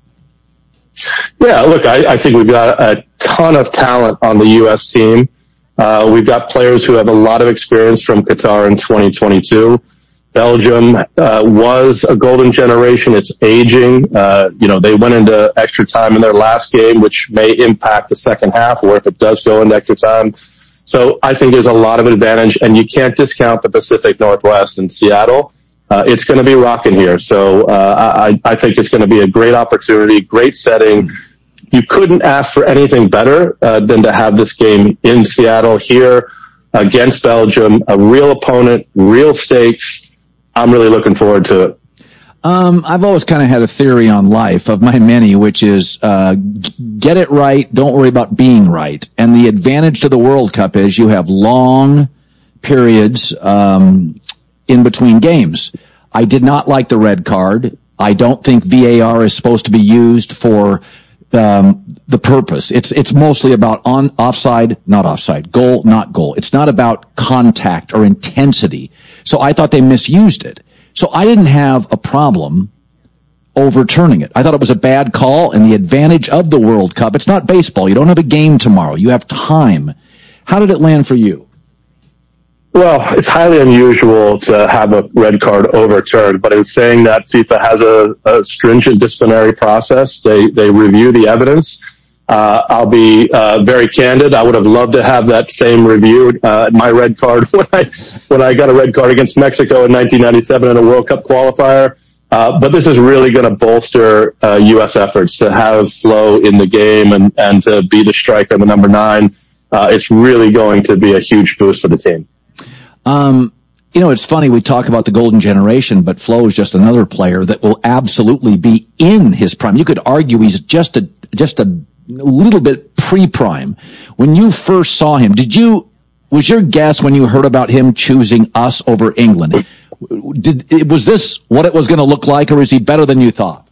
[SPEAKER 21] Yeah, look, I, I think we've got a ton of talent on the U S team. Uh, we've got players who have a lot of experience from Qatar in twenty twenty-two. Belgium uh, was a golden generation. It's aging. Uh, you know, they went into extra time in their last game, which may impact the second half, or if it does go into extra time. So I think there's a lot of advantage, and you can't discount the Pacific Northwest and Seattle. Uh, it's going to be rocking here. So uh, I, I think it's going to be a great opportunity, great setting. You couldn't ask for anything better uh, than to have this game in Seattle here against Belgium, a real opponent, real stakes. I'm really looking forward to it.
[SPEAKER 1] Um, I've always kind of had a theory on life of my many, which is uh, get it right, don't worry about being right. And the advantage to the World Cup is you have long periods um, in between games. I did not like the red card. I don't think V A R is supposed to be used for um, the purpose. It's it's mostly about on offside, not offside, goal, not goal. It's not about contact or intensity. So I thought they misused it. So I didn't have a problem overturning it. I thought it was a bad call, and the advantage of the World Cup, it's not baseball. You don't have a game tomorrow. You have time. How did it land for you?
[SPEAKER 21] Well, it's highly unusual to have a red card overturned, but in saying that, FIFA has a, a stringent disciplinary process. They they review the evidence. Uh, I'll be uh, very candid. I would have loved to have that same review. Uh, my red card when I when I got a red card against Mexico in nineteen ninety-seven in a World Cup qualifier. Uh, but this is really going to bolster uh, U S efforts to have flow in the game and and to be the striker, the number nine. Uh, it's really going to be a huge boost for the team.
[SPEAKER 1] Um, you know, it's funny, we talk about the golden generation, but Flo is just another player that will absolutely be in his prime. You could argue he's just a, just a little bit pre-prime. When you first saw him, did you, was your guess when you heard about him choosing us over England? Did, was this what it was going to look like, or is he better than you thought?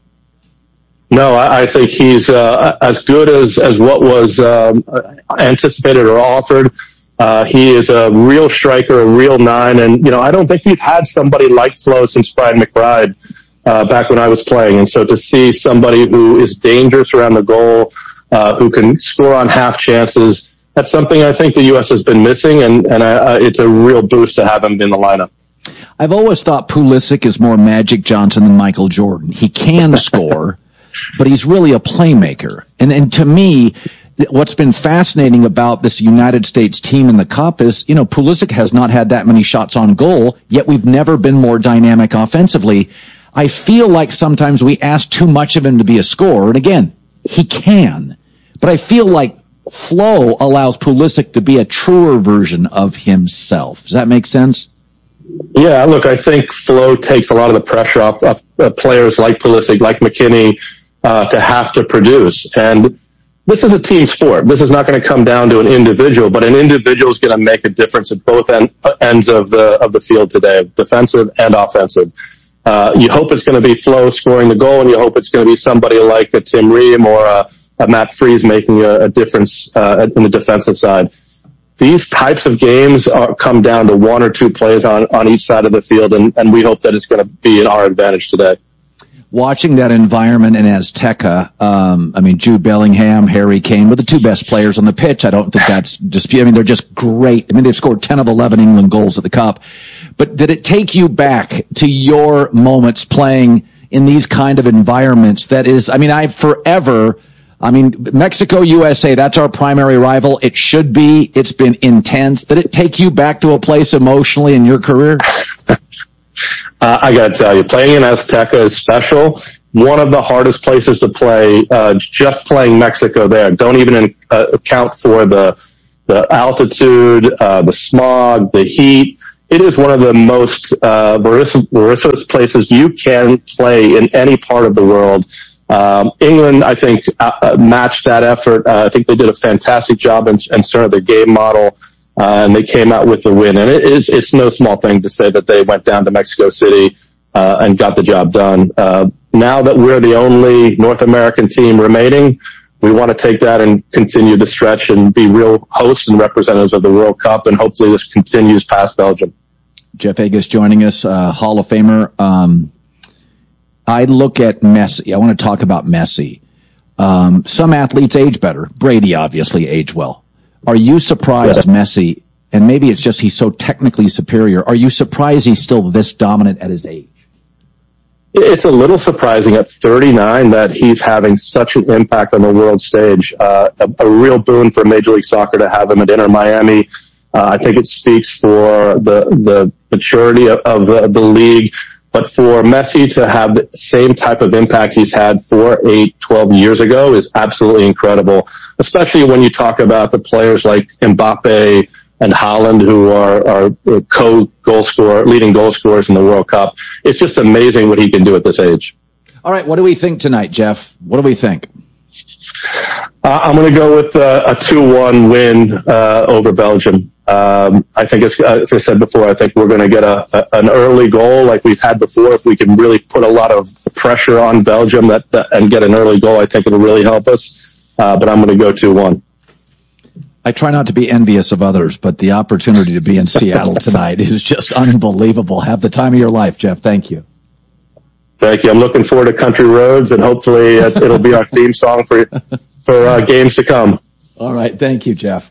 [SPEAKER 21] No, I, I think he's, uh, as good as, as what was, um, anticipated or offered. Uh, he is a real striker, a real nine, and, you know, I don't think we've had somebody like Flo since Brian McBride, uh, back when I was playing. And so to see somebody who is dangerous around the goal, uh, who can score on half chances, that's something I think the U S has been missing, and, and uh, it's a real boost to have him in the lineup.
[SPEAKER 1] I've always thought Pulisic is more Magic Johnson than Michael Jordan. He can score, but he's really a playmaker. And, and to me, what's been fascinating about this United States team in the Cup is, you know, Pulisic has not had that many shots on goal, yet we've never been more dynamic offensively. I feel like sometimes we ask too much of him to be a scorer, and again, he can. But I feel like Flo allows Pulisic to be a truer version of himself. Does that make sense?
[SPEAKER 21] Yeah, look, I think Flo takes a lot of the pressure off of uh, players like Pulisic, like McKinney, uh, to have to produce. And this is a team sport. This is not going to come down to an individual, but an individual is going to make a difference at both end, ends of the of the field today, defensive and offensive. Uh, you hope it's going to be Flo scoring the goal, and you hope it's going to be somebody like a Tim Ream or a, a Matt Freese making a, a difference uh, in the defensive side. These types of games are, come down to one or two plays on, on each side of the field, and, and we hope that it's going to be in our advantage today.
[SPEAKER 1] watching that environment in Azteca, um, I mean, Jude Bellingham, Harry Kane were the two best players on the pitch. I don't think that's dispute. I mean, they're just great. I mean, they've scored ten of eleven England goals at the Cup. But did it take you back to your moments playing in these kind of environments? That is, I mean, I forever, I mean, Mexico, U S A, that's our primary rival. It should be. It's been intense. Did it take you back to a place emotionally in your career?
[SPEAKER 21] Uh, I got to tell you, playing in Azteca is special. One of the hardest places to play, uh, just playing Mexico there. Don't even uh, account for the the altitude, uh, the smog, the heat. It is one of the most uh, voracious places you can play in any part of the world. Um, England, I think, uh, matched that effort. Uh, I think they did a fantastic job in, in sort of the game model. Uh, and they came out with the win. And it, it's, it's no small thing to say that they went down to Mexico City, uh, and got the job done. Uh, now that we're the only North American team remaining, we want to take that and continue the stretch and be real hosts and representatives of the World Cup. And hopefully this continues past Belgium.
[SPEAKER 1] Jeff Agus joining us, uh, Hall of Famer. Um, I look at Messi. I want to talk about Messi. Um, some athletes age better. Brady obviously aged well. Are you surprised, yeah. Messi, and maybe it's just he's so technically superior, are you surprised he's still this dominant at his age?
[SPEAKER 21] It's a little surprising at thirty-nine that he's having such an impact on the world stage. Uh, a, a real boon for Major League Soccer to have him at Inter Miami. Uh, I think it speaks for the, the maturity of, of the, the league. But for Messi to have the same type of impact he's had four, eight, twelve years ago is absolutely incredible, especially when you talk about the players like Mbappe and Haaland, who are, are co-goal scorer, leading goal scorers in the World Cup. It's just amazing what he can do at this age.
[SPEAKER 1] All right, what do we think tonight, Jeff? What do we think?
[SPEAKER 21] Uh, I'm going to go with uh, a two one win uh, over Belgium. Um, I think, it's, uh, as I said before, I think we're going to get a, a an early goal like we've had before. If we can really put a lot of pressure on Belgium that, that and get an early goal, I think it'll really help us. Uh, but I'm going to go two one.
[SPEAKER 1] I try not to be envious of others, but the opportunity to be in Seattle tonight is just unbelievable. Have the time of your life, Jeff. Thank you.
[SPEAKER 21] Thank you. I'm looking forward to Country Roads, and hopefully it'll be our theme song for for uh, games to come.
[SPEAKER 1] All right. Thank you, Jeff.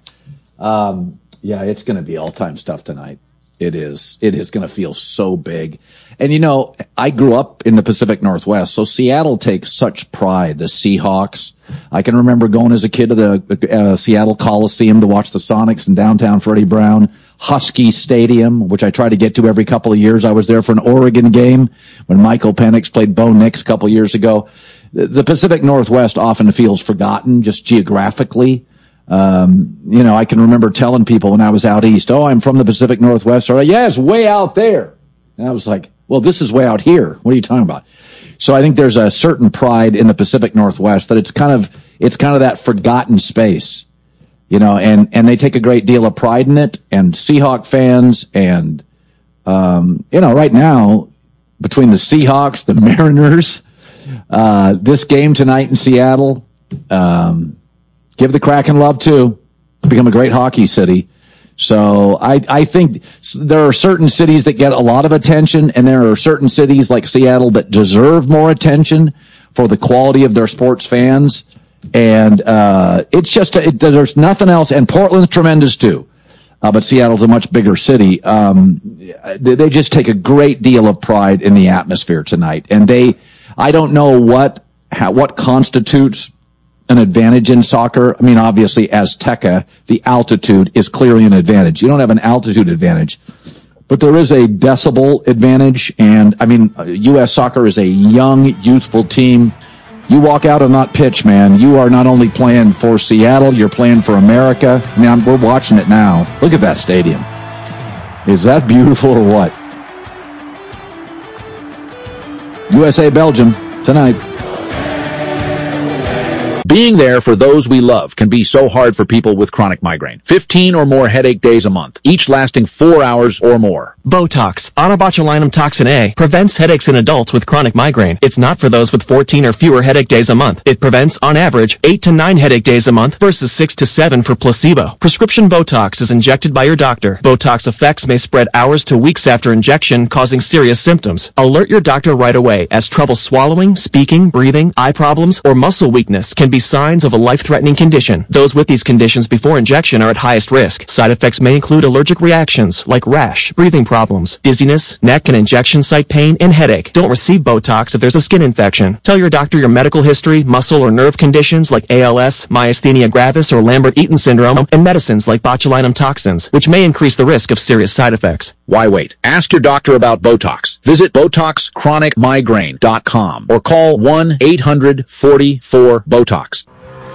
[SPEAKER 1] Um, yeah, it's going to be all-time stuff tonight. It is. It is going to feel so big. And, you know, I grew up in the Pacific Northwest, so Seattle takes such pride. The Seahawks. I can remember going as a kid to the uh, Seattle Coliseum to watch the Sonics in downtown Freddie Brown. Husky Stadium, which I try to get to every couple of years. I was there for an Oregon game when Michael Penix played Bo Nix a couple of years ago. The Pacific Northwest often feels forgotten just geographically. Um, you know, I can remember telling people when I was out east, oh, I'm from the Pacific Northwest. Or, yeah, it's way out there. And I was like, well, this is way out here. What are you talking about? So I think there's a certain pride in the Pacific Northwest that it's kind of, it's kind of that forgotten space, you know, and, and they take a great deal of pride in it. And Seahawk fans and, um, you know, right now between the Seahawks, the Mariners, uh, this game tonight in Seattle, um, give the Kraken love too. It's become a great hockey city. So I, I think there are certain cities that get a lot of attention, and there are certain cities like Seattle that deserve more attention for the quality of their sports fans. And uh, it's just, a, it, there's nothing else. And Portland's tremendous too. Uh, but Seattle's a much bigger city. Um, they, they just take a great deal of pride in the atmosphere tonight. And they, I don't know what, how, what constitutes an advantage in soccer. I mean, obviously, Azteca, the altitude is clearly an advantage. You don't have an altitude advantage, but there is a decibel advantage. And I mean, U S Soccer is a young, youthful team. You walk out on that pitch, man, you are not only playing for Seattle, you're playing for America. I mean, I'm, we're watching it now. Look at that stadium. Is that beautiful or what? U S A Belgium tonight. Being there for those we love can be so hard for people with chronic migraine. fifteen or more headache days a month, each lasting four hours or more.
[SPEAKER 2] Botox, onabotulinum toxin A, prevents headaches in adults with chronic migraine. It's not for those with fourteen or fewer headache days a month. It prevents, on average, eight to nine headache days a month versus six to seven for placebo. Prescription Botox is injected by your doctor. Botox effects may spread hours to weeks after injection, causing serious symptoms. Alert your doctor right away, as trouble swallowing, speaking, breathing, eye problems, or muscle weakness can be signs of a life-threatening condition. Those with these conditions before injection are at highest risk. Side effects may include allergic reactions like rash, breathing problems, dizziness, neck and injection site pain, and headache. Don't receive Botox if there's a skin infection. Tell your doctor your medical history, muscle or nerve conditions like A L S, myasthenia gravis, or Lambert-Eaton syndrome, and medicines like botulinum toxins, which may increase the risk of serious side effects.
[SPEAKER 1] Why wait? Ask your doctor about Botox. Visit Botox Chronic Migraine dot com or call one eight hundred forty-four BOTOX.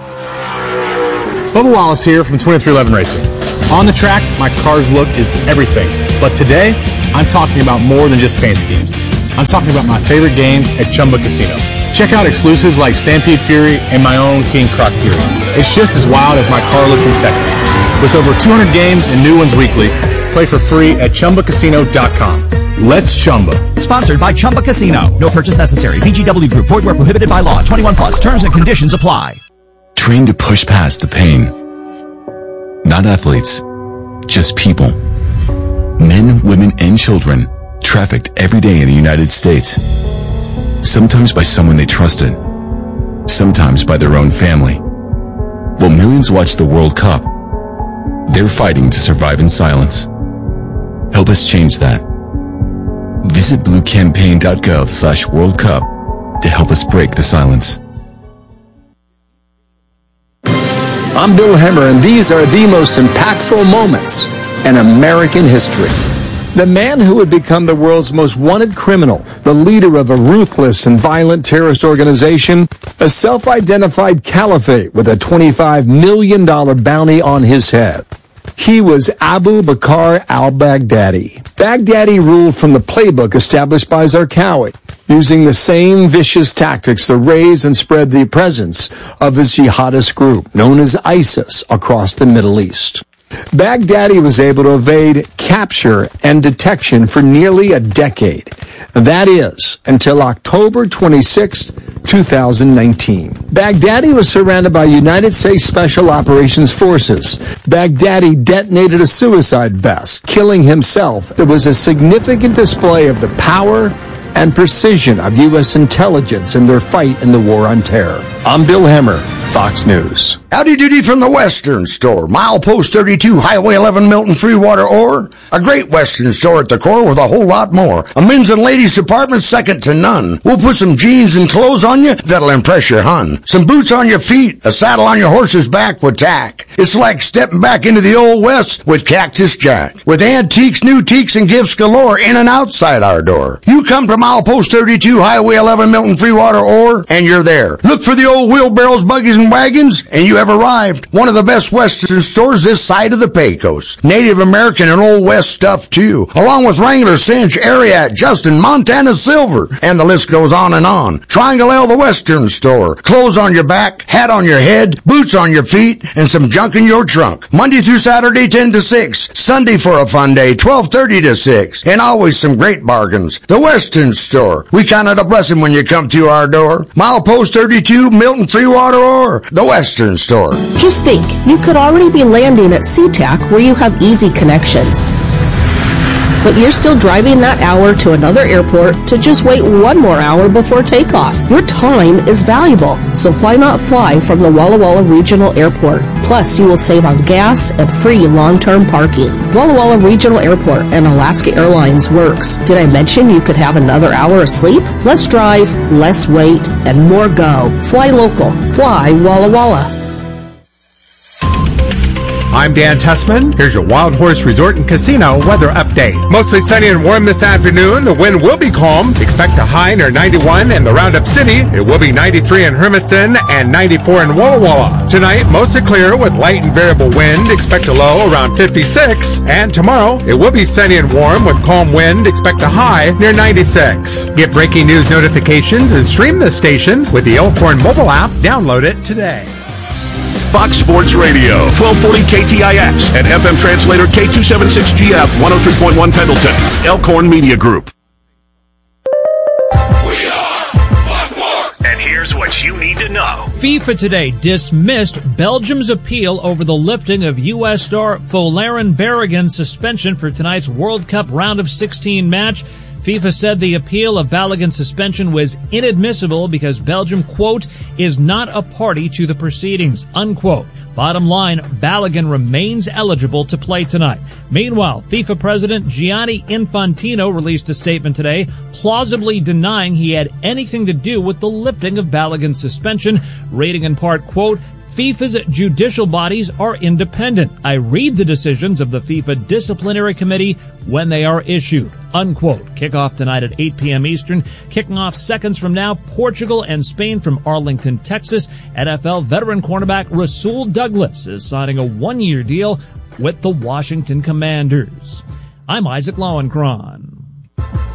[SPEAKER 11] Bubba Wallace here from twenty-three eleven Racing. On the track, my car's look is everything. But today, I'm talking about more than just paint schemes. I'm talking about my favorite games at Chumba Casino. Check out exclusives like Stampede Fury and my own King Croc Fury. It's just as wild as my car look in Texas. With over two hundred games and new ones weekly, play for free at Chumba Casino dot com. Let's Chumba.
[SPEAKER 22] Sponsored by Chumba Casino. No purchase necessary. V G W Group. Void where prohibited by law. twenty-one plus. Terms and conditions apply.
[SPEAKER 23] Trained to push past the pain. Not athletes, just people. Men, women, and children trafficked every day in the United States. Sometimes by someone they trusted. Sometimes by their own family. While millions watch the World Cup, they're fighting to survive in silence. Help us change that. Visit blue campaign dot gov slash World Cup to help us break the silence.
[SPEAKER 24] I'm Bill Hemmer, and these are the most impactful moments in American history. The man who would become the world's most wanted criminal, the leader of a ruthless and violent terrorist organization, a self-identified caliphate with a twenty-five million dollars bounty on his head. He was Abu Bakr al-Baghdadi. Baghdadi ruled from the playbook established by Zarqawi, using the same vicious tactics to raise and spread the presence of his jihadist group, known as ISIS, across the Middle East. Baghdadi was able to evade capture and detection for nearly a decade. That is, until October twenty-sixth, two thousand nineteen. Baghdadi was surrounded by United States Special Operations Forces. Baghdadi detonated a suicide vest, killing himself. It was a significant display of the power and precision of U S intelligence in their fight in the war on terror. I'm Bill Hemmer, Fox News.
[SPEAKER 25] Howdy doody from the Western Store. Milepost thirty-two, Highway eleven, Milton, Freewater, Ore. A great Western store at the core with a whole lot more. A men's and ladies department second to none. We'll put some jeans and clothes on you that'll impress your hun. Some boots on your feet, a saddle on your horse's back with tack. It's like stepping back into the Old West with Cactus Jack. With antiques, new teaks, and gifts galore in and outside our door. You come to Milepost thirty-two, Highway eleven, Milton, Freewater, Ore, and you're there. Look for the old wheelbarrows, buggies, and wagons, and you have arrived. One of the best Western stores this side of the Pecos. Native American and Old West stuff, too. Along with Wrangler, Cinch, Ariat, Justin, Montana Silver, and the list goes on and on. Triangle L, the Western Store. Clothes on your back, hat on your head, boots on your feet, and some junk in your trunk. Monday through Saturday, ten to six. Sunday for a fun day, twelve thirty to six. And always some great bargains. The Western Store. We count it a blessing when you come to our door. Milepost thirty-two, Milton, Freewater, or the Western Store.
[SPEAKER 26] Just think, you could already be landing at SeaTac where you have easy connections. But you're still driving that hour to another airport to just wait one more hour before takeoff. Your time is valuable, so why not fly from the Walla Walla Regional Airport? Plus, you will save on gas and free long-term parking. Walla Walla Regional Airport and Alaska Airlines works. Did I mention you could have another hour of sleep? Less drive, less wait, and more go. Fly local. Fly Walla Walla.
[SPEAKER 3] I'm Dan Tessman. Here's your Wild Horse Resort and Casino weather update. Mostly sunny and warm this afternoon. The wind will be calm. Expect a high near ninety-one in the Roundup City. It will be ninety-three in Hermiston and ninety-four in Walla Walla. Tonight, mostly clear with light and variable wind. Expect a low around fifty-six. And tomorrow, it will be sunny and warm with calm wind. Expect a high near ninety-six. Get breaking news notifications and stream the station with the Elkhorn mobile app. Download it today.
[SPEAKER 5] Fox Sports Radio, twelve forty K T I X and F M translator K two seventy-six G F, one oh three point one Pendleton, Elkhorn Media Group. We are Fox Sports.
[SPEAKER 4] And here's what you need to know.
[SPEAKER 7] FIFA today dismissed Belgium's appeal over the lifting of U S star Folarin Balogun's suspension for tonight's World Cup round of sixteen match. FIFA said the appeal of Balogun's suspension was inadmissible because Belgium, quote, is not a party to the proceedings, unquote. Bottom line, Balogun remains eligible to play tonight. Meanwhile, FIFA President Gianni Infantino released a statement today, plausibly denying he had anything to do with the lifting of Balogun's suspension, rating in part, quote, FIFA's judicial bodies are independent. I read the decisions of the FIFA Disciplinary Committee when they are issued, unquote. Kickoff tonight at eight p.m. Eastern. Kicking off seconds from now, Portugal and Spain from Arlington, Texas. N F L veteran cornerback Rasul Douglas is signing a one-year deal with the Washington Commanders. I'm Isaac Lowenkron.